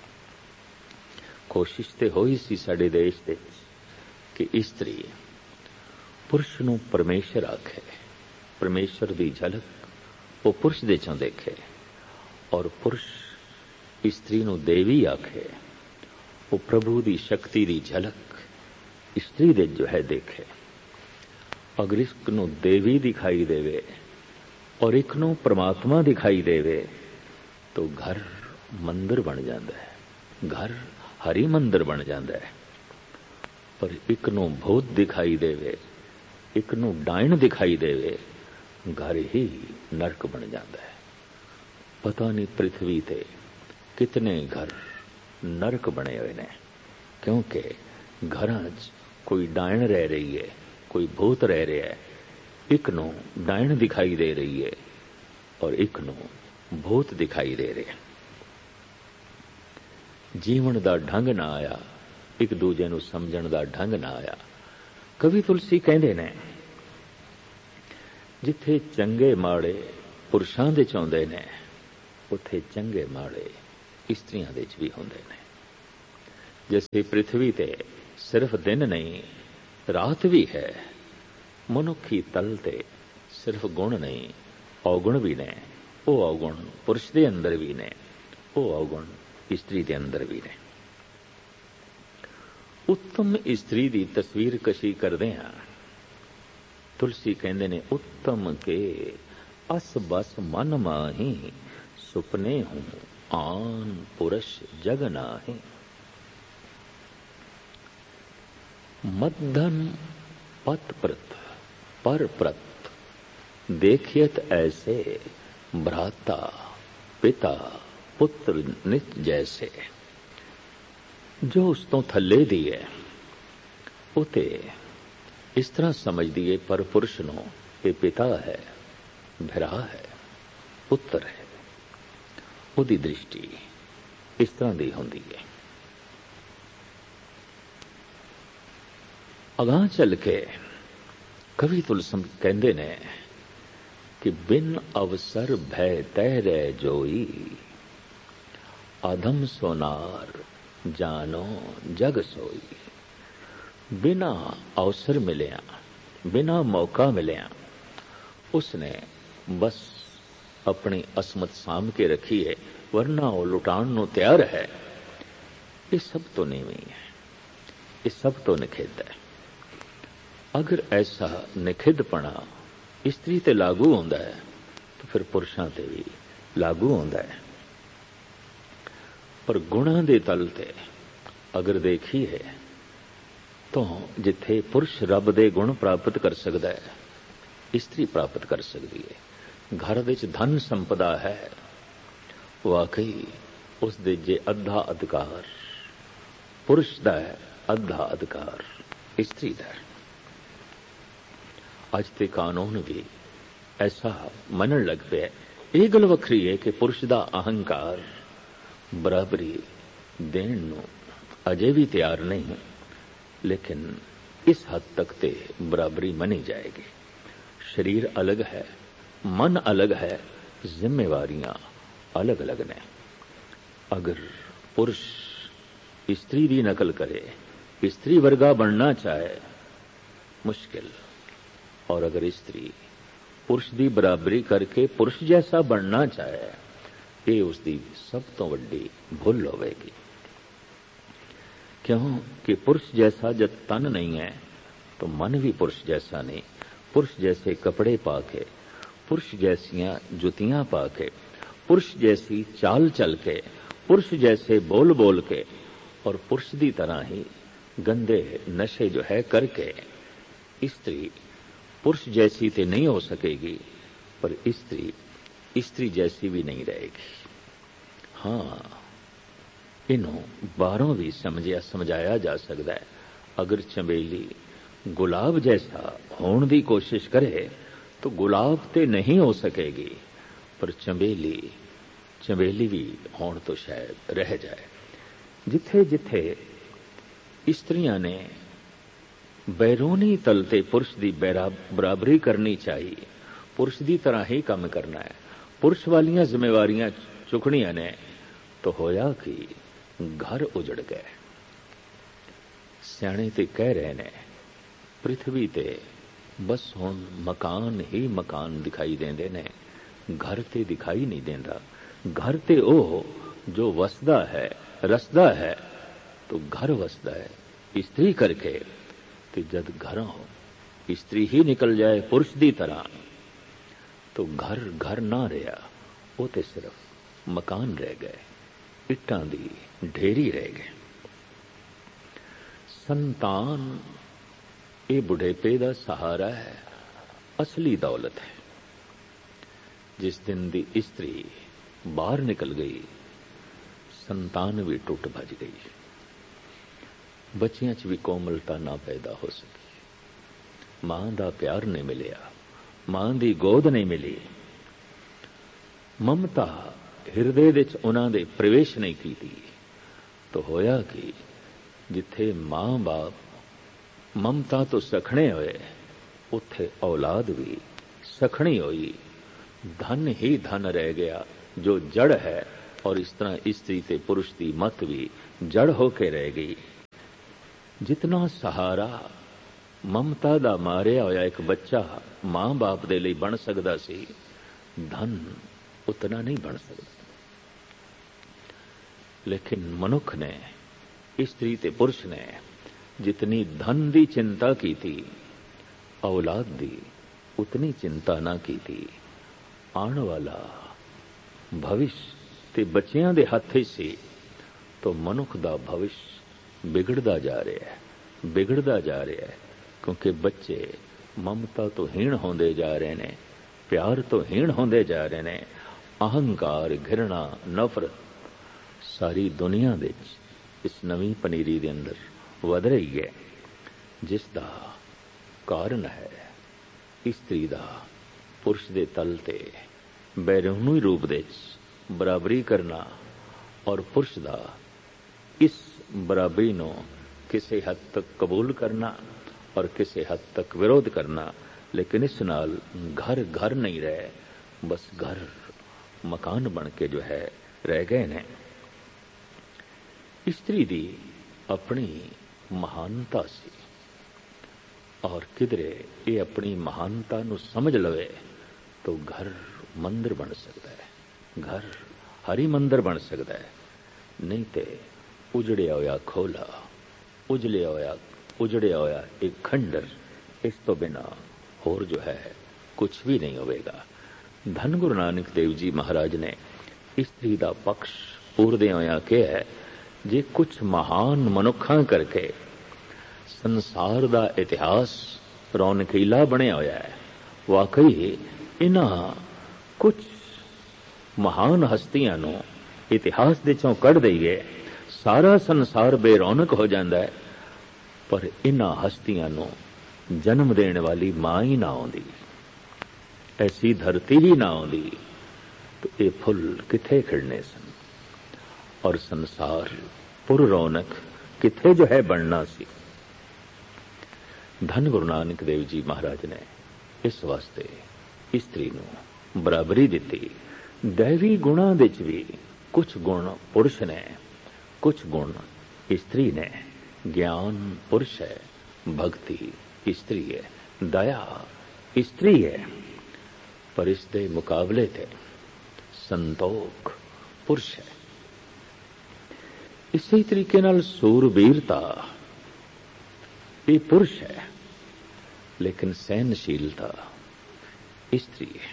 Speaker 2: कोशिश तो हो ही सी साडे देश दे कि स्त्री पुरुष नूं परमेश्वर आखे, परमेश्वर की झलक वो पुरुष दे चों देखे, और पुरुष स्त्री नूं देवी आखे, वो प्रभु की शक्ति की झलक स्त्री दे जो है देखे। अगर एक नूं देवी दिखाई देवे और एक नूं परमात्मा दिखाई देवे तो घर मंदिर बन जाता है, घर हरि मंदिर बन जाता है। पर एक नूं भूत दिखाई देवे, एक नूं डायन दिखाई देवे, घर ही नरक बन जाता है। पता नहीं पृथ्वी ते कितने घर नरक बने हुए ने, क्योंकि घरां च कोई डायन रह रही है, कोई भूत रह रहा है। एक नूं डायन दिखाई दे रही है और एक नूं भूत दिखाई दे रहे हैं। जीवन का ढंग ना आया, एक दूजे नूं समझण दा ढंग ना आया। कवि तुलसी कहंदे ने जिथे चंगे माड़े पुरुषां दे चाहुंदे ने, उथे चंगे माड़े ਇਸਤਰੀਆਂ ਦੇ 'ਚ ਵੀ ਹੁੰਦੇ ਨੇ। ਜਿਵੇਂ ਪ੍ਰਿਥਵੀ ਤੇ ਸਿਰਫ ਦਿਨ ਨਹੀਂ ਰਾਤ ਵੀ ਹੈ, ਮਨੁੱਖੀ ਤਲ ਤੇ ਸਿਰਫ ਗੁਣ ਨਹੀਂ ਔਗੁਣ ਵੀ ਨੇ। ਉਹ ਔਗੁਣ ਪੁਰਸ਼ ਦੇ ਅੰਦਰ ਵੀ ਨੇ, ਉਹ ਔਗੁਣ ਇਸਤਰੀ ਦੇ ਅੰਦਰ ਵੀ ਨੇ। ਉੱਤਮ ਇਸਤਰੀ ਦੀ ਤਸਵੀਰ ਕਸ਼ੀ ਕਰਦੇ ਹਾਂ। ਤੁਲਸੀ ਕਹਿੰਦੇ ਨੇ, ਉੱਤਮ ਕੇ ਅਸ ਬਸ ਮਨ ਮਾਹੀ, ਸੁਪਨੇ ਹੂੰ ਆਨ ਪੁਰਸ਼ ਜਗ ਨਾਹੀ। ਮੱਧਨ ਪਤ ਪ੍ਰਤ ਪਰ ਪ੍ਰਤ, ਦੇਖਿयत ਐਸੇ ਭਰਾਤਾ ਪਿਤਾ ਪੁੱਤਰ ਨਿਤ ਜੈਸੇ। ਜੋ ਉਸ ਤੋਂ ਥੱਲੇ ਦੀ ਹੈ ਉਹ ਤੇ ਇਸ ਤਰ੍ਹਾਂ ਸਮਝਦੀ ਹੈ, ਪਰ ਪੁਰਸ਼ ਨੂੰ ਇਹ ਪਿਤਾ ਹੈ, ਭਰਾ ਹੈ, ਪੁੱਤਰ ਹੈ। ਉਹਦੀ ਦ੍ਰਿਸ਼ਟੀ ਇਸ ਤਰ੍ਹਾਂ ਦੀ ਹੁੰਦੀ ਹੈ। ਅਗਾਂਹ ਚੱਲ ਕੇ ਕਵੀ ਤੁਲਸਮ ਕਹਿੰਦੇ ਨੇ ਕਿ ਬਿਨ ਅਵਸਰ ਭੈ ਤਹਿ ਰਹਿ ਜੋਈ, ਆਦਮ ਸੋਨਾਰ ਜਾਨੋ ਜਗ ਸੋਈ। ਬਿਨਾ ਅਵਸਰ ਮਿਲਿਆ, ਬਿਨਾ ਮੌਕਾ ਮਿਲਿਆ, ਉਸਨੇ ਬਸ ਆਪਣੀ ਅਸਮਤ ਸਾਂਭ ਕੇ ਰੱਖੀ ਹੈ, ਵਰਨਾ ਉਹ ਲੁਟਾਉਣ ਨੂੰ ਤਿਆਰ ਹੈ। ਇਹ ਸਭ ਤੋਂ ਨੀਵੀਂ ਹੈ, ਇਹ ਸਭ ਤੋਂ ਨਿਖਿੱਧ ਹੈ। ਅਗਰ ਐਸਾ ਨਿਖਿੱਧਪਣਾ ਇਸਤਰੀ ਤੇ ਲਾਗੂ ਹੁੰਦਾ ਹੈ ਤਾਂ ਫਿਰ ਪੁਰਸ਼ਾਂ ਤੇ ਵੀ ਲਾਗੂ ਹੁੰਦਾ ਹੈ। ਪਰ ਗੁਣਾਂ ਦੇ ਤਲ ਤੇ ਅਗਰ ਦੇਖੀਏ ਤਾਂ ਜਿੱਥੇ ਪੁਰਸ਼ ਰੱਬ ਦੇ ਗੁਣ ਪ੍ਰਾਪਤ ਕਰ ਸਕਦਾ ਹੈ, ਇਸਤਰੀ ਪ੍ਰਾਪਤ ਕਰ ਸਕਦੀ ਹੈ। ਘਰ ਵਿੱਚ ਧਨ ਸੰਪਦਾ ਹੈ, ਵਾਕਈ ਉਸ ਦੇ ਜੇ ਅੱਧਾ ਅਧਿਕਾਰ ਪੁਰਸ਼ ਦਾ ਹੈ, ਅੱਧਾ ਅਧਿਕਾਰ ਇਸਤਰੀ ਦਾ ਹੈ। ਅੱਜ ਤੇ ਕਾਨੂੰਨ ਵੀ ਐਸਾ ਮੰਨਣ ਲੱਗ ਪਿਆ। ਇਹ ਗੱਲ ਵੱਖਰੀ ਹੈ ਕਿ ਪੁਰਸ਼ ਦਾ ਅਹੰਕਾਰ ਬਰਾਬਰੀ ਦੇਣ ਨੂੰ ਅਜੇ ਵੀ ਤਿਆਰ ਨਹੀਂ, ਲੇਕਿਨ ਇਸ ਹੱਦ ਤੱਕ ਤੇ ਬਰਾਬਰੀ ਮੰਨੀ ਜਾਏਗੀ। ਸਰੀਰ ਅਲੱਗ ਹੈ, ਮਨ ਅਲੱਗ ਹੈ, ਜ਼ਿੰਮੇਵਾਰੀਆਂ ਅਲੱਗ ਅਲੱਗ ਨੇ। ਅਗਰ ਪੁਰਸ਼ ਇਸਤਰੀ ਦੀ ਨਕਲ ਕਰੇ, ਇਸਤਰੀ ਵਰਗਾ ਬਣਨਾ ਚਾਹੇ, ਮੁਸ਼ਕਿਲ। और अगर स्त्री पुरुष की बराबरी करके पुरुष जैसा बनना चाहे, ये उसकी सब तो वड्डी भुल होगी। क्यों कि पुरुष जैसा जब तन नहीं है तो मन भी पुरुष जैसा नहीं। पुरुष जैसे कपड़े पाके, पुरुष जैसियां जुतियां पाके, पुरुष जैसी चाल चल के, पुरुष जैसे बोल बोल के और पुरुष की तरह ही गंदे नशे जो है करके स्त्री पुरुष जैसी तो नहीं हो सकेगी, पर स्त्री स्त्री जैसी भी नहीं रहेगी। हाँ, इन्हों बाहरों भी समझिया समझाया जा सकता है। अगर चंबेली गुलाब जैसा होने की कोशिश करे तो गुलाब ते नहीं हो सकेगी, पर चंबेली चंबेली भी होने तो शायद रह जाए। जिथे जिथे स्त्रियां ने बैरूनी तल ते पुरुष की बराबरी करनी चाहिए, पुरुष की तरह ही काम करना है, पुरुष वालियां जिम्मेवारियां चुकनियां ने, तो होया कि घर उजड़ गए। सियाणे ते कह रहे ने पृथ्वी ते बस हुण मकान ही मकान दिखाई देंदे ने, घर ते दिखाई नहीं देंदा। घर ते ओ जो वसदा है रसदा है, तो घर वसदा है स्त्री करके। तो जद घरों स्त्री ही निकल जाए पुरुष की तरह, तो घर घर ना रहा, वो तो सिर्फ मकान रह गए, इट्टां दी ढेरी रह गए। संतान ये बुढ़ेपे का सहारा है, असली दौलत है। जिस दिन दी स्त्री बाहर निकल गई, संतान भी टुट भज गई, बच्चियां च भी कोमलता ना पैदा हो सकी, मां दा प्यार नहीं मिलिया, मां दी गोद नहीं मिली, ममता हिरदे विच उन्हां दे प्रवेश नहीं कीती। तो होया कि जिथे मां बाप ममता तो सखणे होए, उत्थे औलाद भी सखणी होई। धन ही धन रह गया, जो जड़ है ਔਰ ਇਸ ਤਰ੍ਹਾਂ ਇਸਤਰੀ ਤੇ ਪੁਰਸ਼ ਦੀ ਮਤ ਵੀ ਜੜ ਹੋ ਕੇ ਰਹਿ ਗਈ। ਜਿਤਨਾ ਸਹਾਰਾ ਮਮਤਾ ਦਾ ਮਾਰਿਆ ਹੋਇਆ ਇੱਕ ਬੱਚਾ ਮਾਂ ਬਾਪ ਦੇ ਲਈ ਬਣ ਸਕਦਾ ਸੀ, ਧਨ ਉਤਨਾ ਨਹੀਂ ਬਣ ਸਕਦਾ। ਲੇਕਿਨ ਮਨੁੱਖ ਨੇ, ਇਸਤਰੀ ਤੇ ਪੁਰਸ਼ ਨੇ ਜਿਤਨੀ ਧਨ ਦੀ ਚਿੰਤਾ ਕੀਤੀ, ਔਲਾਦ ਦੀ ਉਤਨੀ ਚਿੰਤਾ ਨਾ ਕੀਤੀ। ਆਉਣ ਵਾਲਾ ਭਵਿਸ਼ ਤੇ ਬੱਚਿਆਂ ਦੇ ਹੱਥ ਹੀ ਸੀ, ਤਾਂ ਮਨੁੱਖ ਦਾ ਭਵਿਸ਼ ਵਿਗੜਦਾ ਜਾ ਰਿਹਾ ਹੈ, ਵਿਗੜਦਾ ਜਾ ਰਿਹਾ ਹੈ। ਕਿਉਂਕਿ ਬੱਚੇ ਮਮਤਾ ਤੋਂ ਹੀਣ ਹੁੰਦੇ ਜਾ ਰਹੇ ਨੇ, ਪਿਆਰ ਤੋਂ ਹੀਣ ਹੁੰਦੇ ਜਾ ਰਹੇ ਨੇ। ਅਹੰਕਾਰ, ਘਿਰਣਾ, ਨਫ਼ਰਤ ਸਾਰੀ ਦੁਨੀਆ ਵਿੱਚ ਇਸ ਨਵੀਂ ਪਨੀਰੀ ਦੇ ਅੰਦਰ ਵਧ ਰਹੀ ਹੈ, ਜਿਸ ਦਾ ਕਾਰਨ ਹੈ ਇਸਤਰੀ ਦਾ ਪੁਰਸ਼ ਦੇ ਤਲ ਤੇ ਬੈਰੂਨੀ ਰੂਪ ਦੇ ਵਿੱਚ ਬਰਾਬਰੀ ਕਰਨਾ, ਔਰ ਪੁਰਸ਼ ਦਾ ਇਸ ਬਰਾਬਰੀ ਨੂੰ ਕਿਸੇ ਹੱਦ ਤੱਕ ਕਬੂਲ ਕਰਨਾ ਔਰ ਕਿਸੇ ਹੱਦ ਤੱਕ ਵਿਰੋਧ ਕਰਨਾ। ਲੇਕਿਨ ਇਸ ਨਾਲ ਘਰ ਘਰ ਨਹੀਂ ਰਹੇ, ਬਸ ਘਰ ਮਕਾਨ ਬਣ ਕੇ ਜੋ ਹੈ ਰਹਿ ਗਏ ਨੇ। ਇਸਤਰੀ ਦੀ ਆਪਣੀ ਮਹਾਨਤਾ ਸੀ, ਔਰ ਕਿਧਰੇ ਇਹ ਆਪਣੀ ਮਹਾਨਤਾ ਨੂੰ ਸਮਝ ਲਵੇ ਤਾਂ ਘਰ ਮੰਦਰ ਬਣ ਸਕਦਾ ਹੈ, ਘਰ ਹਰੀ ਮੰਦਰ ਬਣ ਸਕਦਾ ਹੈ। ਨਹੀਂ ਤੇ ਉਜੜਿਆ ਹੋਇਆ ਖੋਲਾ, ਉਜਲਿਆ ਹੋਇਆ ਉਜੜਿਆ ਹੋਇਆ ਇੱਕ ਖੰਡਰ, ਇਸ ਤੋਂ ਬਿਨਾਂ ਹੋਰ ਜੋ ਹੈ ਕੁਝ ਵੀ ਨਹੀਂ ਹੋਵੇਗਾ। ਧੰਨ ਗੁਰੂ ਨਾਨਕ ਦੇਵ ਜੀ ਮਹਾਰਾਜ ਨੇ ਇਸਤਰੀ ਦਾ ਪਕਸ਼ ਪੂਰਦਿਆਂ ਹੋਇਆਂ ਕਿਹਾ ਹੈ, ਜੇ ਕੁਝ ਮਹਾਨ ਮਨੁੱਖਾਂ ਕਰਕੇ ਸੰਸਾਰ ਦਾ ਇਤਿਹਾਸ ਰੌਣਕੀਲਾ ਬਣਿਆ ਹੋਇਆ ਹੈ, ਵਾਕਈ ਇਹਨਾਂ ਕੁਝ ਮਹਾਨ ਹਸਤੀਆਂ ਨੂੰ ਇਤਿਹਾਸ ਦੇ ਚੋਂ ਕੱਢ ਦਈਏ, ਸਾਰਾ ਸੰਸਾਰ ਬੇਰੌਣਕ ਹੋ ਜਾਂਦਾ ਹੈ। ਪਰ ਇਹਨਾਂ ਹਸਤੀਆਂ ਨੂੰ ਜਨਮ ਦੇਣ ਵਾਲੀ ਮਾਂ ਹੀ ਨਾ ਆਉਂਦੀ, ਐਸੀ ਧਰਤੀ ਹੀ ਨਾ ਆਉਂਦੀ, ਤਾਂ ਇਹ ਫੁੱਲ ਕਿੱਥੇ ਖਿੜਨੇ ਸਨ, ਔਰ ਸੰਸਾਰ ਪੁਰ ਰੌਣਕ ਕਿੱਥੇ ਜੋ ਹੈ ਬਣਨਾ ਸੀ। ਧੰਨ ਗੁਰੂ ਨਾਨਕ ਦੇਵ ਜੀ ਮਹਾਰਾਜ ਨੇ ਇਸ ਵਾਸਤੇ ਇਸਤਰੀ ਨੂੰ ਬਰਾਬਰੀ ਦਿੱਤੀ। ਦੈਵੀ ਗੁਣਾਂ ਵਿੱਚ ਵੀ ਕੁਝ ਗੁਣ ਪੁਰਸ਼ ਨੇ, ਕੁਝ ਗੁਣ ਇਸਤਰੀ ਨੇ। ਗਿਆਨ ਪੁਰਸ਼ ਹੈ, ਭਗਤੀ ਇਸਤਰੀ ਹੈ, ਦਇਆ ਇਸਤਰੀ ਹੈ। ਪਰ ਇਸ ਦੇ ਮੁਕਾਬਲੇ ਤੇ ਸੰਤੋਖ ਪੁਰਸ਼ ਹੈ। ਇਸੇ ਤਰੀਕੇ ਨਾਲ ਸੂਰਬੀਰਤਾ ਇਹ ਪੁਰਸ਼ ਹੈ, ਲੇਕਿਨ ਸਹਿਨਸ਼ੀਲਤਾ ਇਸਤਰੀ ਹੈ।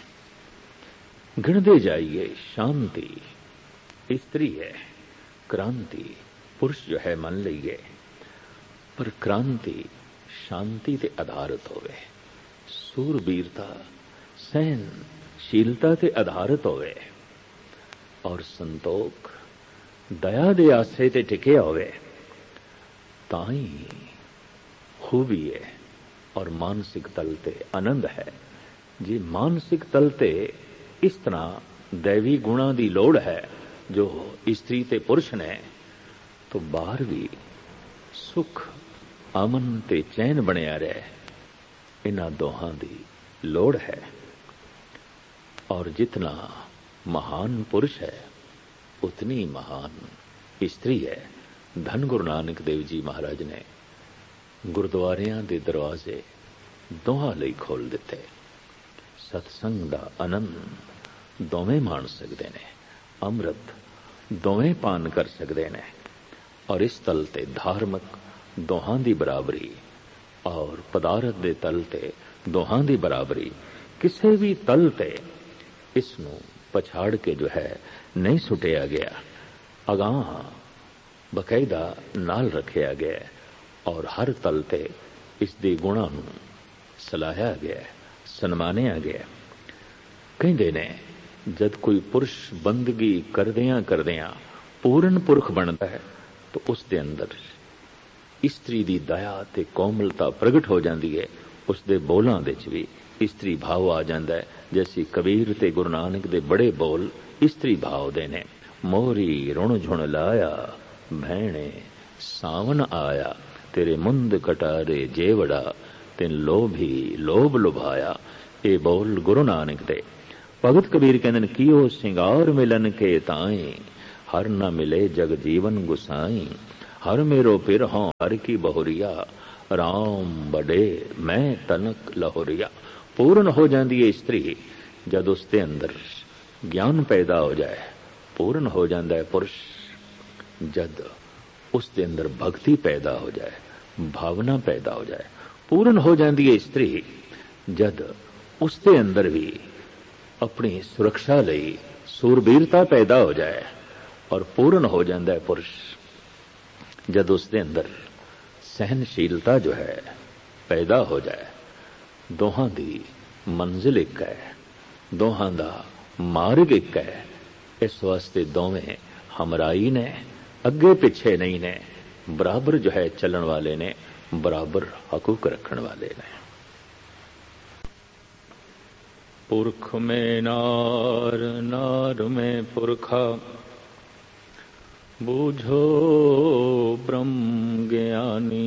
Speaker 2: ਗਿਣਦੇ ਜਾਈਏ, ਸ਼ਾਂਤੀ ਇਸਤਰੀ ਹੈ, ਕ੍ਰਾਂਤੀ ਪੁਰਸ਼ ਜੋ ਹੈ ਮੰਨ ਲਈਏ, ਪਰ ਕ੍ਰਾਂਤੀ ਸ਼ਾਂਤੀ ਤੇ ਆਧਾਰਿਤ ਹੋਵੇ, ਸੂਰਬੀਰਤਾ ਸਹਿਨਸ਼ੀਲਤਾ ਤੇ ਆਧਾਰਿਤ ਹੋਵੇ, ਔਰ ਸੰਤੋਖ ਦਇਆ ਦੇ ਆਸਰੇ ਤੇ ਟਿਕਿਆ ਹੋਵੇ, ਤਾਂ ਹੀ ਖੂਬੀ ਹੈ ਔਰ ਮਾਨਸਿਕ ਤਲ ਤੇ ਆਨੰਦ ਹੈ। ਜੇ ਮਾਨਸਿਕ ਤਲ ਤੇ ਇਸ ਤਰ੍ਹਾਂ ਦੈਵੀ ਗੁਣਾਂ ਦੀ ਲੋੜ ਹੈ ਜੋ ਇਸਤਰੀ ਤੇ ਪੁਰਸ਼ ਨੇ, ਤਾਂ ਬਾਹਰ ਵੀ ਸੁਖ, ਅਮਨ ਤੇ ਚੈਨ ਬਣਿਆ ਰਹੇ। ਇਹਨਾਂ ਦੋਹਾਂ ਦੀ ਲੋੜ ਹੈ। ਔਰ ਜਿਤਨਾ ਮਹਾਨ ਪੁਰਸ਼ ਹੈ, ਉਤਨੀ ਮਹਾਨ ਇਸਤਰੀ ਹੈ। ਧੰਨ ਗੁਰੂ ਨਾਨਕ ਦੇਵ ਜੀ ਮਹਾਰਾਜ ਨੇ ਗੁਰਦੁਆਰਿਆਂ ਦੇ ਦਰਵਾਜ਼ੇ ਦੋਹਾਂ ਲਈ ਖੋਲ ਦਿੱਤੇ। ਸਤਸੰਗ ਦਾ ਆਨੰਦ ਦੋਵੇਂ ਮਾਣ ਸਕਦੇ ਨੇ, ਅੰਮ੍ਰਿਤ ਦੋਵੇਂ ਪਾਨ ਕਰ ਸਕਦੇ ਨੇ, ਔਰ ਇਸ ਤਲ ਤੇ ਧਾਰਮਿਕ ਦੋਹਾਂ ਦੀ ਬਰਾਬਰੀ, ਔਰ ਪਦਾਰਥ ਦੇ ਤਲ ਤੇ ਦੋਹਾਂ ਦੀ ਬਰਾਬਰੀ। ਕਿਸੇ ਵੀ ਤਲ ਤੇ ਇਸ ਨੂੰ ਪਛਾੜ ਕੇ ਜੋ ਹੈ ਨਹੀਂ ਸੁਟਿਆ ਗਿਆ, ਅਗਾਂਹ ਬਕਾਇਦਾ ਨਾਲ ਰੱਖਿਆ ਗਿਆ, ਔਰ ਹਰ ਤਲ ਤੇ ਇਸ ਦੇ ਗੁਣਾਂ ਨੂੰ ਸਲਾਹਿਆ ਗਿਆ, ਸਨਮਾਨਿਆ ਗਿਆ। ਕਹਿੰਦੇ ਨੇ ਜਦ ਕੋਈ ਪੁਰਸ਼ ਬੰਦਗੀ ਕਰਦਿਆਂ ਕਰਦਿਆਂ ਪੂਰਨ ਪੁਰਖ ਬਣਦਾ ਹੈ, ਤਾਂ ਉਸ ਦੇ ਅੰਦਰ ਇਸਤਰੀ ਦੀ ਦਇਆ ਤੇ ਕੋਮਲਤਾ ਪ੍ਰਗਟ ਹੋ ਜਾਂਦੀ ਹੈ। ਉਸ ਦੇ ਬੋਲਾਂ ਵਿੱਚ ਵੀ ਇਸਤਰੀ ਭਾਵ ਆ ਜਾਂਦਾ ਹੈ। ਜੈਸੀ ਕਬੀਰ ਤੇ ਗੁਰੂ ਨਾਨਕ ਦੇ ਬੜੇ ਬੋਲ ਇਸਤਰੀ ਭਾਵ ਦੇ ਨੇ। ਮੋਰੀ ਰੁਣ ਝੁਣ ਲਾਇਆ, ਭੈਣੇ ਸਾਵਨ ਆਇਆ, ਤੇਰੇ ਮੁੰਦ ਕਟਾਰੇ ਜੇਵੜਾ, ਤਿਨ ਲੋਭੀ ਲੋਭ ਲੁਭਾਇਆ। ਇਹ ਬੋਲ ਗੁਰੂ ਨਾਨਕ ਦੇ। ਭਗਤ ਕਬੀਰ ਕਹਿੰਦੇ ਨੇ, ਕੀਓ ਸਿੰਗਾਰ ਮਿਲਨ ਕੇ ਤਾਏ, हर न मिले जग जीवन गुसाई, हर मेरो पिर हों हर की बहुरिया, राम बड़े मैं तनक लहोरिया। पूर्ण हो जाती है स्त्री जद उसके अंदर ज्ञान पैदा हो जाए, पूर्ण हो जाता है पुरुष जद उसके अंदर भक्ति पैदा हो जाए, भावना पैदा हो जाए। पूर्ण हो जाती है स्त्री जद उसके अंदर भी अपनी सुरक्षा लई सूरबीरता पैदा हो जाए, और पूर्ण हो जाता है पुरुष जद उसके अंदर सहनशीलता जो है पैदा हो जाए। दोहां दी मंजिल एक है, दोहां दा मार्ग एक है। इस वास्ते दोवें हमराई ने, अगे पिछे नहीं ने, बराबर जो है चलन वाले ने, बराबर हकूक रखने वाले ने। पुरख में नार, नार में पुरखा, बूझो ब्रह्म ज्ञानी।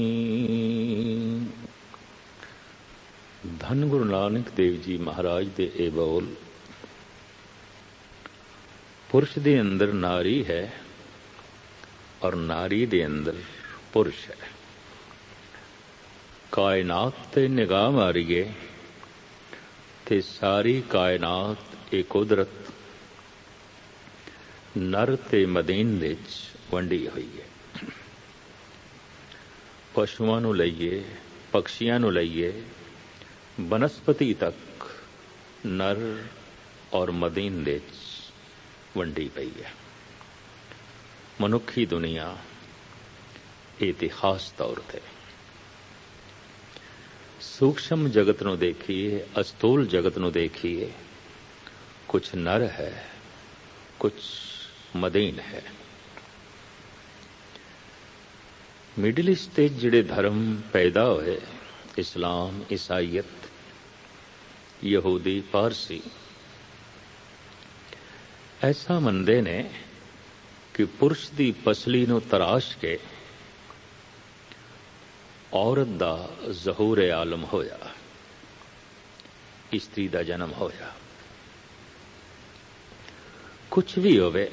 Speaker 2: धन गुरु नानक देव जी महाराज दे ए बोल। पुरुष दे अंदर नारी है और नारी दे अंदर पुरुष है। कायनात ते निगाह मारीए ते सारी कायनात ए कुदरत नर ते मदीन दे च वंडी हुई है। पशुआं नूं लईए, पक्षियां नूं लईए, बनस्पति तक नर और मदीन दे च वंडी पई है। मनुखी दुनिया इतिहास तौर ते सूक्ष्म जगत नूं देखिए, अस्थूल जगत नूं देखिए, कुछ नर है, कुछ मदीन है। मिडिल ईस्ट ते जिहड़े धर्म पैदा होए, इस्लाम, ईसाईयत, यहूदी, पारसी, ऐसा मनदे ने कि पुरुष दी पसली नूं तराश के औरत दा ज़हूर आलम होया, स्त्री दा जन्म होया। कुछ भी होवे,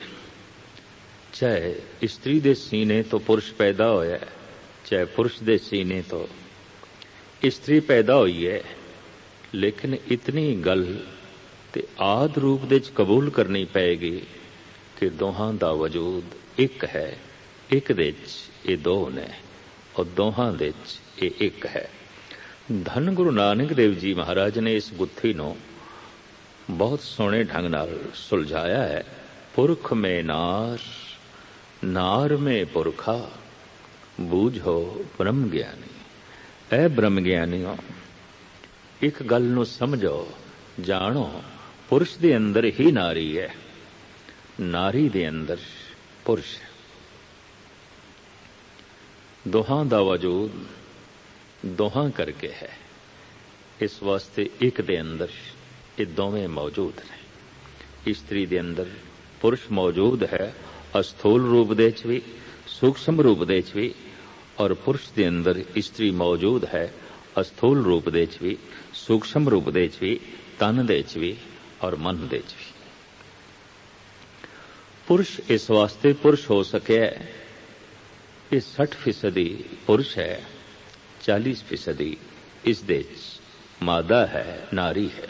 Speaker 2: चाहे स्त्री दे सीने तो पुरुष पैदा होया, चाहे पुरुष दे सीने तो स्त्री पैदा हुई है, लेकिन इतनी गल ते आद रूप दे च कबूल करनी पैगी कि दोहां दा वजूद एक है, एक दे च ये दो ने और दोहां दे च ये एक है। धन गुरु नानक देव जी महाराज ने इस गुत्थी नूं बहुत सोहणे ढंग नाल सुलझाया है। पुरख में नार, नार में पुरखा, बूझो ब्रह्म ज्ञानी। ऐ ब्रह्म ज्ञानियों, एक गल नूं समझो, जानो, पुरुष दे अंदर ही नारी है, नारी दे अंदर पुरुष है। दोहां दा वजूद दोहां करके है, इस वास्ते एक दे अंदर ये दोवें मौजूद ने। स्त्री दे अंदर पुरुष मौजूद है, अस्थूल रूप दे च भी, सूक्ष्म रूप दे च भी, और पुरुष दे अंदर स्त्री मौजूद है, अस्थूल रूप दे च भी, सूक्ष्म रूप दे च भी, तन दे च भी और मन दे च भी। पुरुष इस वास्ते पुरुष हो सके, ये सठ फीसदी पुरुष है, चालीस फीसदी इस देश मादा है, नारी है।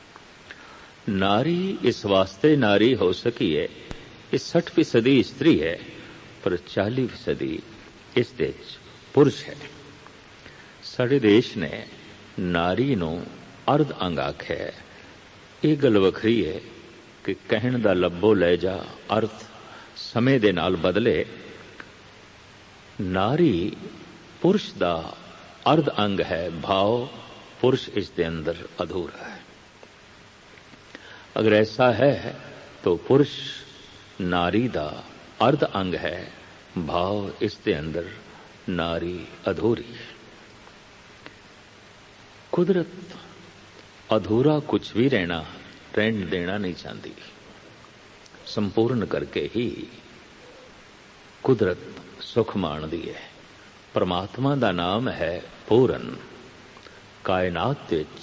Speaker 2: नारी इस वास्ते नारी हो सकी है, ये सठ फीसदी स्त्री है, पर चालीस फीसदी इस देश पुरुष है। साडे देश ने नारी नूं अर्ध अंग आख्या है। ये गल वखरी है कि कहण दा लब्बो लै जा अर्थ समय दे नाल बदले। नारी पुरुष दा अर्ध अंग है, भाव पुरुष इसके अंदर अधूरा है। अगर ऐसा है तो पुरुष नारी दा अर्ध अंग है, भाव इसके अंदर नारी अधूरी है। कुदरत अधूरा कुछ भी रहना रहन देना नहीं चाहती, संपूर्ण करके ही कुदरत सुख माणदी है। परमात्मा दा नाम है पूर्ण। कायनात विच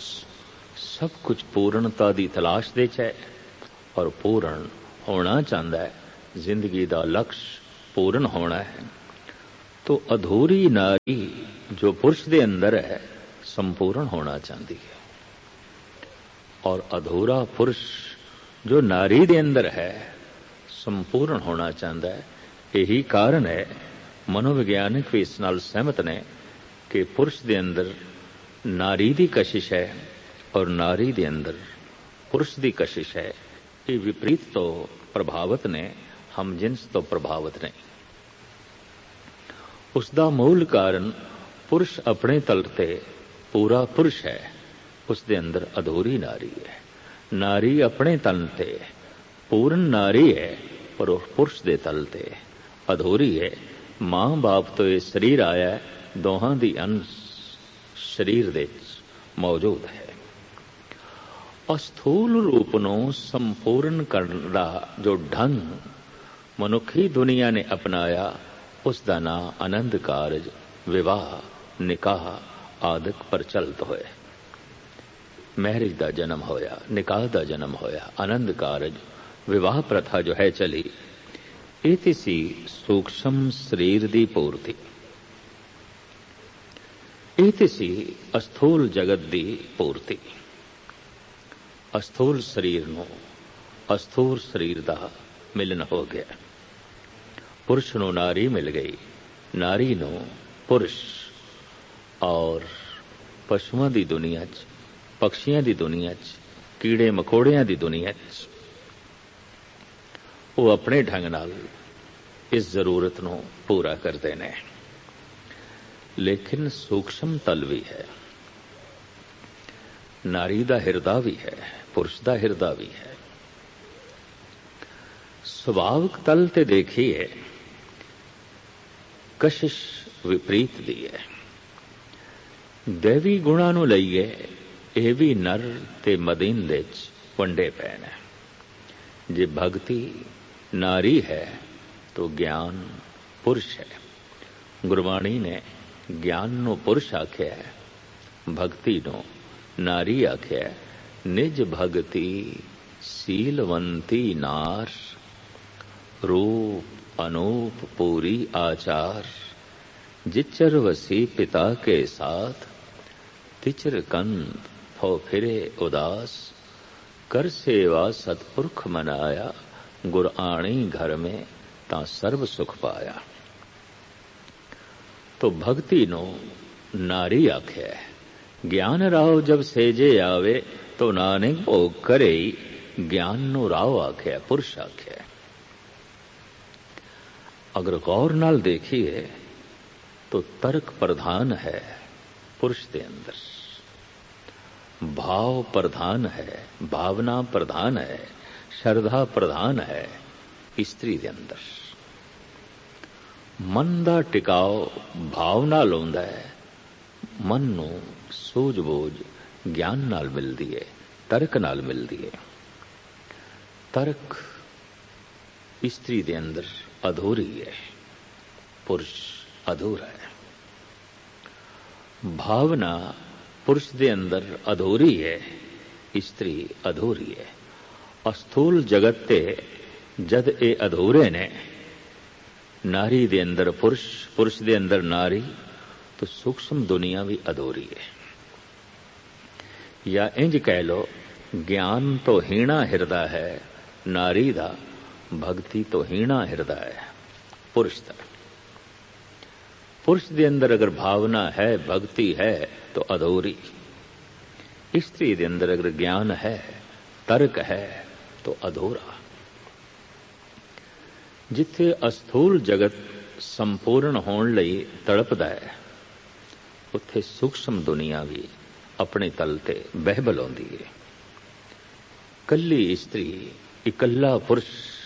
Speaker 2: सब कुछ पूर्णता दी तलाश दे च है और पूर्ण होना चाहता है, जिंदगी का लक्ष्य पूर्ण होना है तो अधूरी नारी जो पुरुष के अंदर है संपूर्ण होना चाहती है, और अधूरा पुरुष जो नारी के अंदर है संपूर्ण होना चाहता है। यही कारण है मनोविज्ञानिक भी इस नाल सहमत ने कि पुरुष के अंदर नारी की कशिश है और नारी के अंदर पुरुष की कशिश है। ये विपरीत तो प्रभावित ने, हम जिन्स तो प्रभावित नहीं। उसका मूल कारण पुरुष अपने तल ते पूरा पुरुष है, उसके अंदर अधूरी नारी है। नारी अपने तल ते पूर्ण नारी है पर पुरुष के तल ते अधूरी है। मां बाप तो ये शरीर आया है, दोहां दी अंश शरीर दे मौजूद है। अस्थूल रूप नूं संपूर्ण करने दा जो ढंग मनुखी दुनिया ने अपनाया उसका नाम आनंद कारज, विवाह, निकाह आदि प्रचलित होए। मैरिज का जन्म होया, निकाह का जन्म होया, आनंद कारज, विवाह प्रथा जो है चली, ये सी सूक्ष्म शरीर की पूर्ति, ये सी अस्थूल जगत की पूर्ति। अस्थूल शरीर नूं अस्थूल शरीर का मिलन हो गया। पुरुष नूं नारी मिल गई, नारी नूं पुरुष, और पशुओं की दुनिया च, पक्षियों की दुनिया च, कीड़े मकोड़ियां की दुनिया च वो अपने ढंग नाल इस जरूरत नूं पूरा करते हैं। लेकिन सूक्ष्म तल भी है, नारी का हिरदा भी है, पुरुष का हिरदा भी है। सुभाविक तल ते देखिए कशिश विपरीत दी है। दैवी गुणा नूं लईए ਇਹ भी नर ते मदीन दे वंडे पे ने। जे भक्ति नारी है तो ज्ञान पुरुष है। गुरबाणी ने ज्ञान नो पुरुष आख्या है, भक्ति नो नारी आख्या है। निज भक्ति सीलवंती नार, रूप अनूप पूरी आचार। जिचर वसी पिता के साथ, तिचर कंद हो फिरे उदास। कर सेवा सतपुरख मनाया, गुर आणी घर में ता सर्व सुख पाया। तो भक्ति नो नारी आख्या है। ज्ञान राव जब सेजे आवे, तो नानक भोग करे। ज्ञान नो राव आख्या, पुरुष आख्या। अगर गौर नाल देखिए तो तर्क प्रधान है पुरुष के अंदर, भाव प्रधान है, भावना प्रधान है, श्रद्धा प्रधान है स्त्री के अंदर। मन का टिकाव भावना लाउंदा है। मन नू सूझबूझ ज्ञान नाल मिलदी है, तर्क नाल मिलदी है। तर्क स्त्री के अंदर अधूरी है, पुरुष अधूरा है। भावना पुरुष के अंदर अधूरी है, स्त्री अधूरी है। अस्थूल जगत ते जद ए अधूरे ने, नारी दे अंदर पुरुष, पुरुष दे अंदर नारी, तो सूक्ष्म दुनिया भी अधूरी है। या इंज कह लो, ज्ञान तो हीणा हिरदा है नारी दा, भक्ति तो हीणा हिरदा है पुरुष दा। पुरुष के अंदर अगर भावना है, भक्ति है तो अधूरी। स्त्री के अंदर अगर ज्ञान है, तर्क है तो अधूरा। जिथे अस्थूल जगत संपूर्ण होने लई तड़पदा है, उत्थे सूक्ष्म दुनिया भी अपने तल ते बह बलाउंदी है। कल्ली स्त्री, इकल्ला पुरुष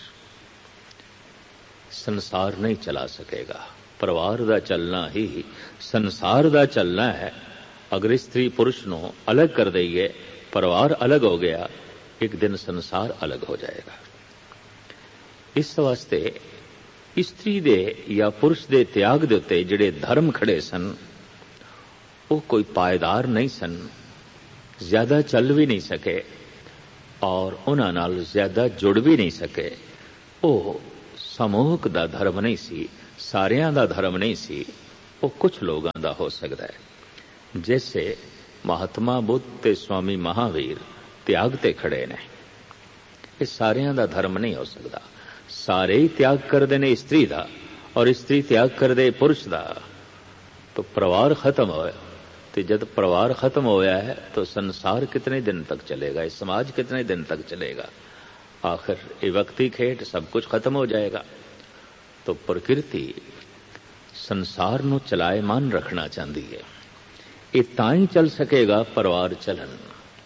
Speaker 2: संसार नहीं चला सकेगा। परिवार का चलना ही संसार का चलना है। अगर स्त्री पुरुष नो अलग कर देइए, परिवार अलग हो गया, एक दिन संसार अलग हो जाएगा। इस वास्ते स्त्री दे या पुरुष दे त्याग दे उत्ते जिहड़े धर्म खड़े सन, वो कोई पायदार नहीं सन, ज्यादा चल भी नहीं सके और उन्हां नाल ज्यादा जुड़ भी नहीं सके। वो ਸਮੂਹਕ ਦਾ ਧਰਮ ਨਹੀਂ ਸੀ, ਸਾਰਿਆਂ ਦਾ ਧਰਮ ਨਹੀਂ ਸੀ, ਉਹ ਕੁਝ ਲੋਕਾਂ ਦਾ ਹੋ ਸਕਦਾ ਹੈ। ਜੈਸੇ ਮਹਾਤਮਾ ਬੁੱਧ ਤੇ ਸਵਾਮੀ ਮਹਾਵੀਰ ਤਿਆਗ ਤੇ ਖੜੇ ਨੇ, ਇਹ ਸਾਰਿਆਂ ਦਾ ਧਰਮ ਨਹੀਂ ਹੋ ਸਕਦਾ। ਸਾਰੇ ਹੀ ਤਿਆਗ ਕਰਦੇ ਨੇ ਇਸਤਰੀ ਦਾ, ਔਰ ਇਸਤਰੀ ਤਿਆਗ ਕਰਦੇ ਪੁਰਸ਼ ਦਾ, ਤਾਂ ਪਰਿਵਾਰ ਖਤਮ ਹੋਇਆ। ਤੇ ਜਦ ਪਰਿਵਾਰ ਖਤਮ ਹੋਇਆ ਹੈ ਤਾਂ ਸੰਸਾਰ ਕਿਤਨੇ ਦਿਨ ਤੱਕ ਚਲੇਗਾ, ਇਹ ਸਮਾਜ ਕਿਤਨੇ ਦਿਨ ਤੱਕ ਚਲੇਗਾ। ਆਖਿਰ ਇਹ ਵਕਤੀ ਖੇਡ, ਸਭ ਕੁਝ ਖਤਮ ਹੋ ਜਾਏਗਾ। तो प्रकृति संसार ਨੂੰ ਚਲਾਇਮਾਨ ਰੱਖਣਾ ਚਾਹੁੰਦੀ ਹੈ। ਇਹ ਤਾਂ ਹੀ ਚੱਲ ਸਕੇਗਾ ਪਰਿਵਾਰ ਚੱਲਣ।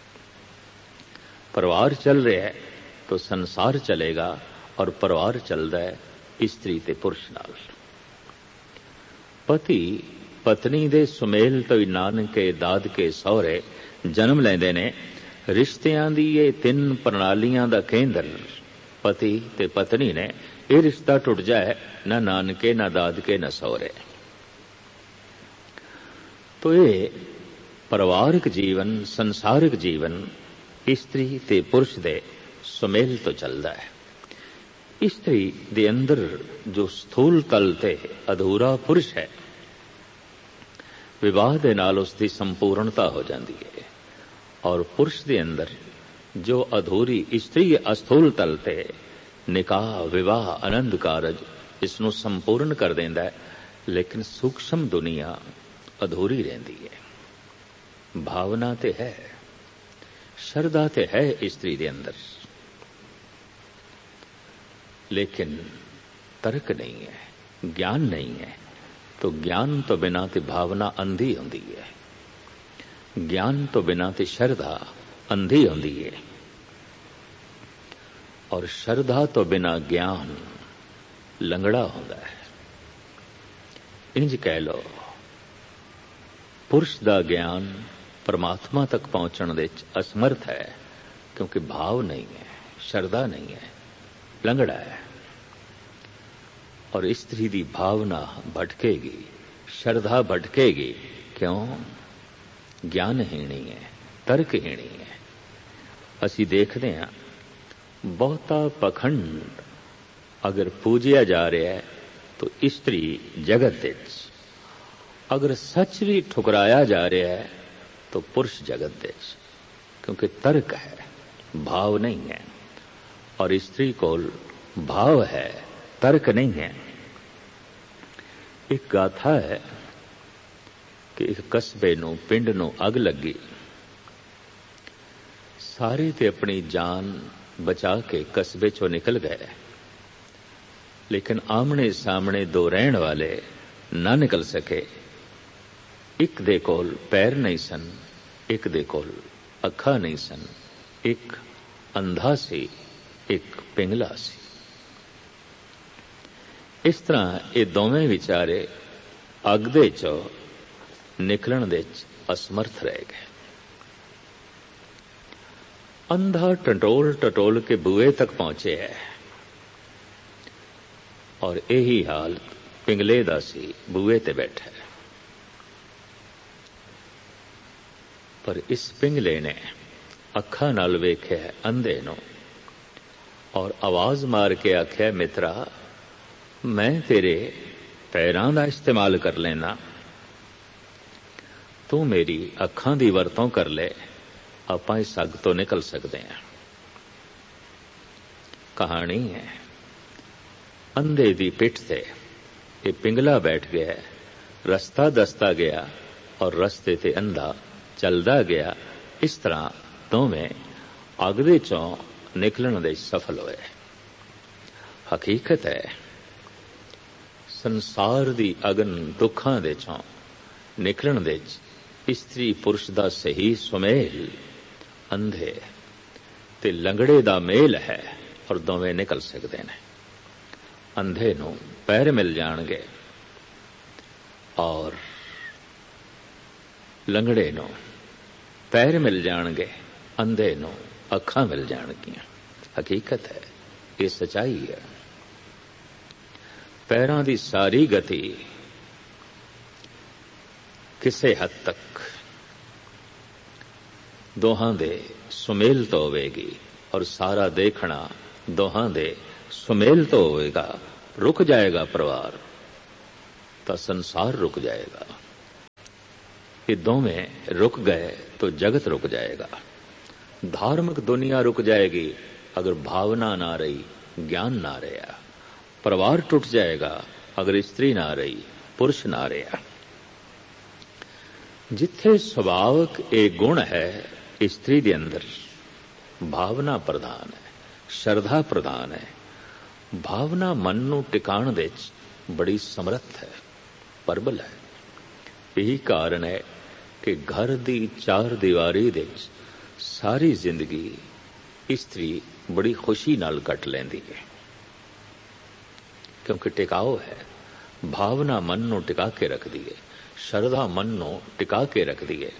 Speaker 2: ਪਰਿਵਾਰ ਚੱਲ ਰਿਹਾ ਹੈ तो संसार चलेगा, और परिवार चलता है स्त्री ते पुरुष नाल। पति पत्नी दे सुमेल तो नानके दादके सहुरे जन्म लैंदे ने। रिश्तियां दी ये तीन प्रणालियां दा केंद्र पति ते पत्नी ने। ये रिश्ता टुट जाए, ना नानके ना दादके ना सहुरे। तो ये परिवारिक जीवन, संसारिक जीवन स्त्री ते पुरुष दे सुमेल तो चलता है। स्त्री दे अंदर जो स्थूल तल ते अधूरा पुरुष है, विवाह दे नाल उसकी संपूर्णता हो जाती है। और पुरुष दे अंदर जो अधूरी स्त्री अस्थूल तल ते निकाह विवाह आनंद कारज इसनों संपूर्ण कर देंदा है। लेकिन सूक्ष्म दुनिया अधूरी रहती है। भावना ते है, श्रद्धा ते है स्त्री दे अंदर, लेकिन तर्क नहीं है, ज्ञान नहीं है। तो ज्ञान तो बिना ते भावना अंधी होती है, ज्ञान तो बिना ते श्रद्धा अंधी होती है, और श्रद्धा तो बिना ज्ञान लंगड़ा होता है। इंज कह लो, पुरुष दा ज्ञान परमात्मा तक पहुंचने दे असमर्थ है, क्योंकि भाव नहीं है, श्रद्धा नहीं है, लंगड़ा है। और स्त्री दी भावना भटकेगी, श्रद्धा भटकेगी। क्यों? ज्ञानहीनी है, तर्कहीनी है। असी देखते हैं बहुता पखंड अगर पूजिया जा रहा है तो स्त्री जगत विच, अगर सच भी ठुकराया जा रहा है तो पुरुष जगत विच, क्योंकि तर्क है, भाव नहीं है। और स्त्री को भाव है, तर्क नहीं है। एक गाथा है कि एक कस्बे नूं पिंड नूं अग लगी, सारे ते अपनी जान बचा के कस्बे चों निकल गए, लेकिन आमने सामने दो रहन वाले ना निकल सके। एक दे कोल पैर नहीं सन, एक दे कोल अखा नहीं सन, एक अंधा सी, एक पिंगला सी। इस तरह ये दोवें विचारे अग दे चो निकलण दे असमर्थ रह गए। अंधा टटोल टटोल के बुए तक पहुंचे है, और यही हाल पिंगले दा सी, बुए ते बैठा है। पर इस पिंगले ने अखा नाल वेख्या अंधे नूं, और आवाज मार के आख्या, मित्रा मैं तेरे पैरां दा इस्तेमाल कर लेना, तू मेरी अखां दी वरतों कर ले, आपां इस अग तो निकल सकते हैं। कहानी है, अंधे दी पिठ से ये पिंगला बैठ गया, रस्ता दसता गया और रस्ते ते अंधा चलदा गया। इस तरह दोवें अग दे चों निकलण दे सफल होए। हकीकत है, संसार दी अगन दुखां दे चों निकलण दे स्त्री पुरुष दा सही सुमेल अंधे ते लंगड़े दा मेल है, और दोवें निकल सकते हैं। अंधे नूं पैर मिल जाणगे और लंगड़े नूं पैर मिल जाणगे, अंधे नूं अखां मिल जाणगियां। हकीकत है, ये सच्चाई है। पैरां दी सारी गति किसे हद तक दोहां दे सुमेल तो होवेगी, और सारा देखना दोहां दे ਸੁਮੇਲ ਤੋਂ ਹੋਵੇਗਾ, ਰੁਕ ਜਾਏਗਾ ਪਰਿਵਾਰ ਤਾਂ ਸੰਸਾਰ ਰੁਕ ਜਾਏਗਾ। ये दोवें रुक गए तो जगत रुक जाएगा। धार्मिक दुनिया रुक जाएगी अगर भावना ना रही, ज्ञान ना रहा। परिवार टूट जाएगा अगर स्त्री ना रही, पुरुष ना रहा। जिथे सुभाविक एक गुण है स्त्री के अंदर, भावना प्रधान है, श्रद्धा प्रधान है। भावना मन नूं टिकाण दे बड़ी समर्थ है, प्रबल है। यही कारण है कि घर दी चार दीवारी दे सारी जिंदगी स्त्री बड़ी खुशी नाल कट लैंदी है, क्योंकि टिकाओ है। भावना मन नूं टिका के रखदी है, श्रद्धा मन नूं टिका के रखदी है।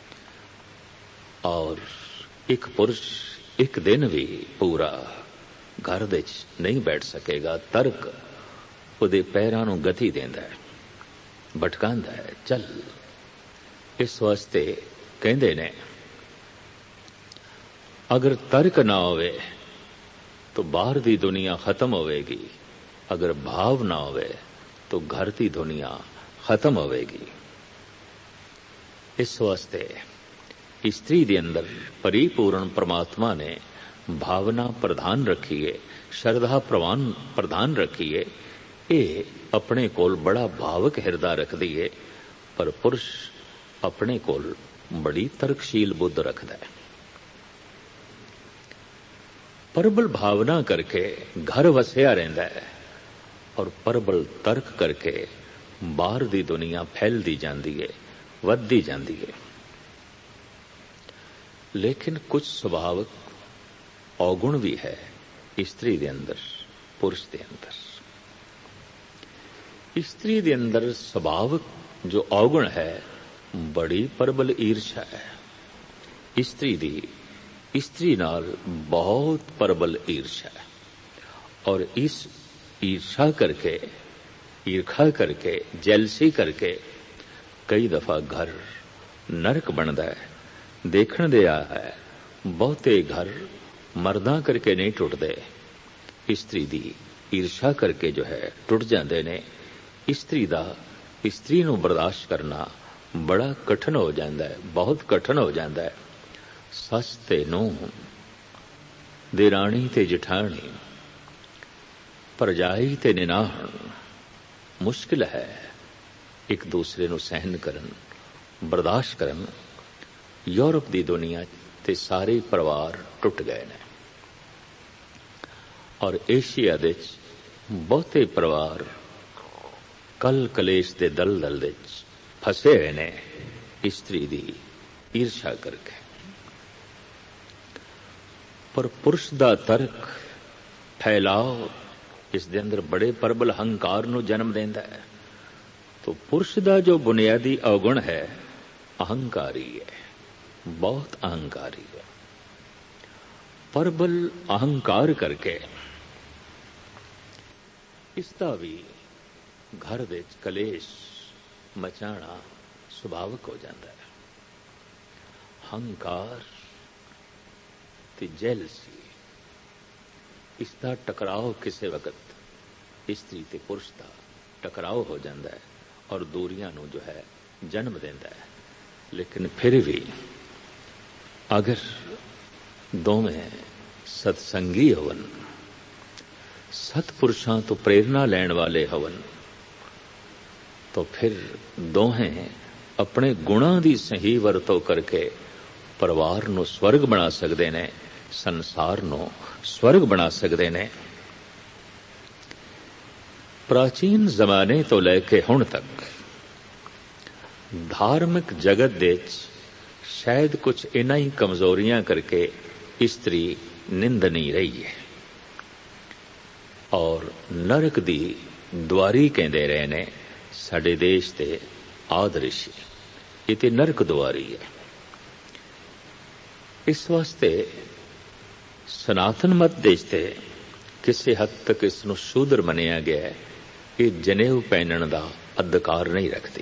Speaker 2: और एक पुरुष एक दिन भी पूरा घर दे नहीं बैठ सकेगा। तर्क उहदे पैरां नूं गति देंदा है, भटकांदा है। चल, इस वास्ते कहंदे ने अगर तर्क ना होवे तो बाहर दी दुनिया खत्म होवेगी, अगर भाव ना होवे तो घर दी दुनिया खत्म होवेगी। इस वास्ते स्त्री दे अंदर परिपूर्ण परमात्मा ने भावना प्रधान रखी है, श्रद्धा प्रवान प्रधान रखी है। ये अपने कोल बड़ा भावक हिरदा रखदी है, पर पुरुष अपने कोल बड़ी तर्कशील बुद्ध रखदा है। प्रबल भावना करके घर वसिया रहिंदा है और प्रबल तर्क करके बाहर दी दुनिया फैलदी जांदी है, वधदी जांदी है। लेकिन कुछ स्वभाविक अवगुण भी है स्त्री दे अंदर, पुरुष दे अंदर। स्त्री दे अंदर स्वभाविक जो अवगुण है, बड़ी प्रबल ईर्षा है। स्त्री दी स्त्री नाल बहुत प्रबल ईर्षा है, और इस ईर्षा करके, ईर्खा करके, जेलसी करके कई दफा घर नरक बनता है। देखण दे आ है बहुते घर मर्दां करके नहीं टुटदे, स्त्री दी ईर्षा करके जो है टुट जाते ने। स्त्री दा स्त्री नूं बर्दाश्त करना बड़ा कठिन हो जाता है, बहुत कठिन हो जाता है। सस ते नूं, देराणी ते जठाणी, परजाई ते निनाहण मुश्किल है एक दूसरे नूं सहन करन, बर्दाश्त करन। यूरोप दी दुनिया ते सारे परिवार टुट गए ने, और एशिया दे बहुते परिवार कल कलेश दे दलदल दे फसे हुए ने स्त्री दी ईर्षा करके। पर पुरुष दा तर्क फैलाव इस दे अंदर बड़े प्रबल अहंकार नूं जन्म देंदा है। तो पुरुष दा जो बुनियादी अवगुण है अहंकारी है, बहुत अहंकारी है। प्रबल अहंकार करके इसदा भी घर दे कलेश मचाना सुभाविक हो जाता है। अहंकार ते जेलसी, इसका टकराव किसी वक्त स्त्री ते पुरुष का टकराव हो जाता है और दूरियां नूं जो है जन्म देता है। लेकिन फिर भी अगर दोवें सत्संगी होवन, सतपुरुषां तो प्रेरणा लैण वाले होवन, तो फिर दोहें अपने गुणां दी सही वरतों करके परिवार नूं स्वर्ग बना सकते ने, संसार नूं स्वर्ग बना सकते ने। प्राचीन जमाने तो लेके हुण तक धार्मिक जगत दे शायद कुछ इन्हां ही कमजोरियां करके स्त्री निंदनी रही है, और नरक दी द्वारी कहते रहे ने साडे देश के आदर्श। ये ते नरक द्वारी है। इस वास्ते सनातन मत देश ते किसी हद तक इसनूं शूद्र मनिया गया है। ये जनेऊ पहनण दा अधिकार नहीं रखती,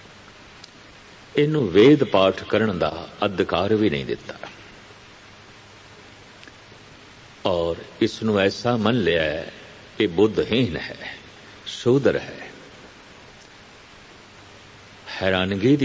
Speaker 2: इनू वेद पाठ करन दा अधिकार भी नहीं दिता। ਔਰ ਇਸ ਨੂੰ ਐਸਾ ਮੰਨ ਲਿਆ ਹੈ ਕਿ ਬੁੱਧਹੀਨ ਹੈ, ਸ਼ੂਦਰ ਹੈ। ਹੈਰਾਨਗੀ ਦੀ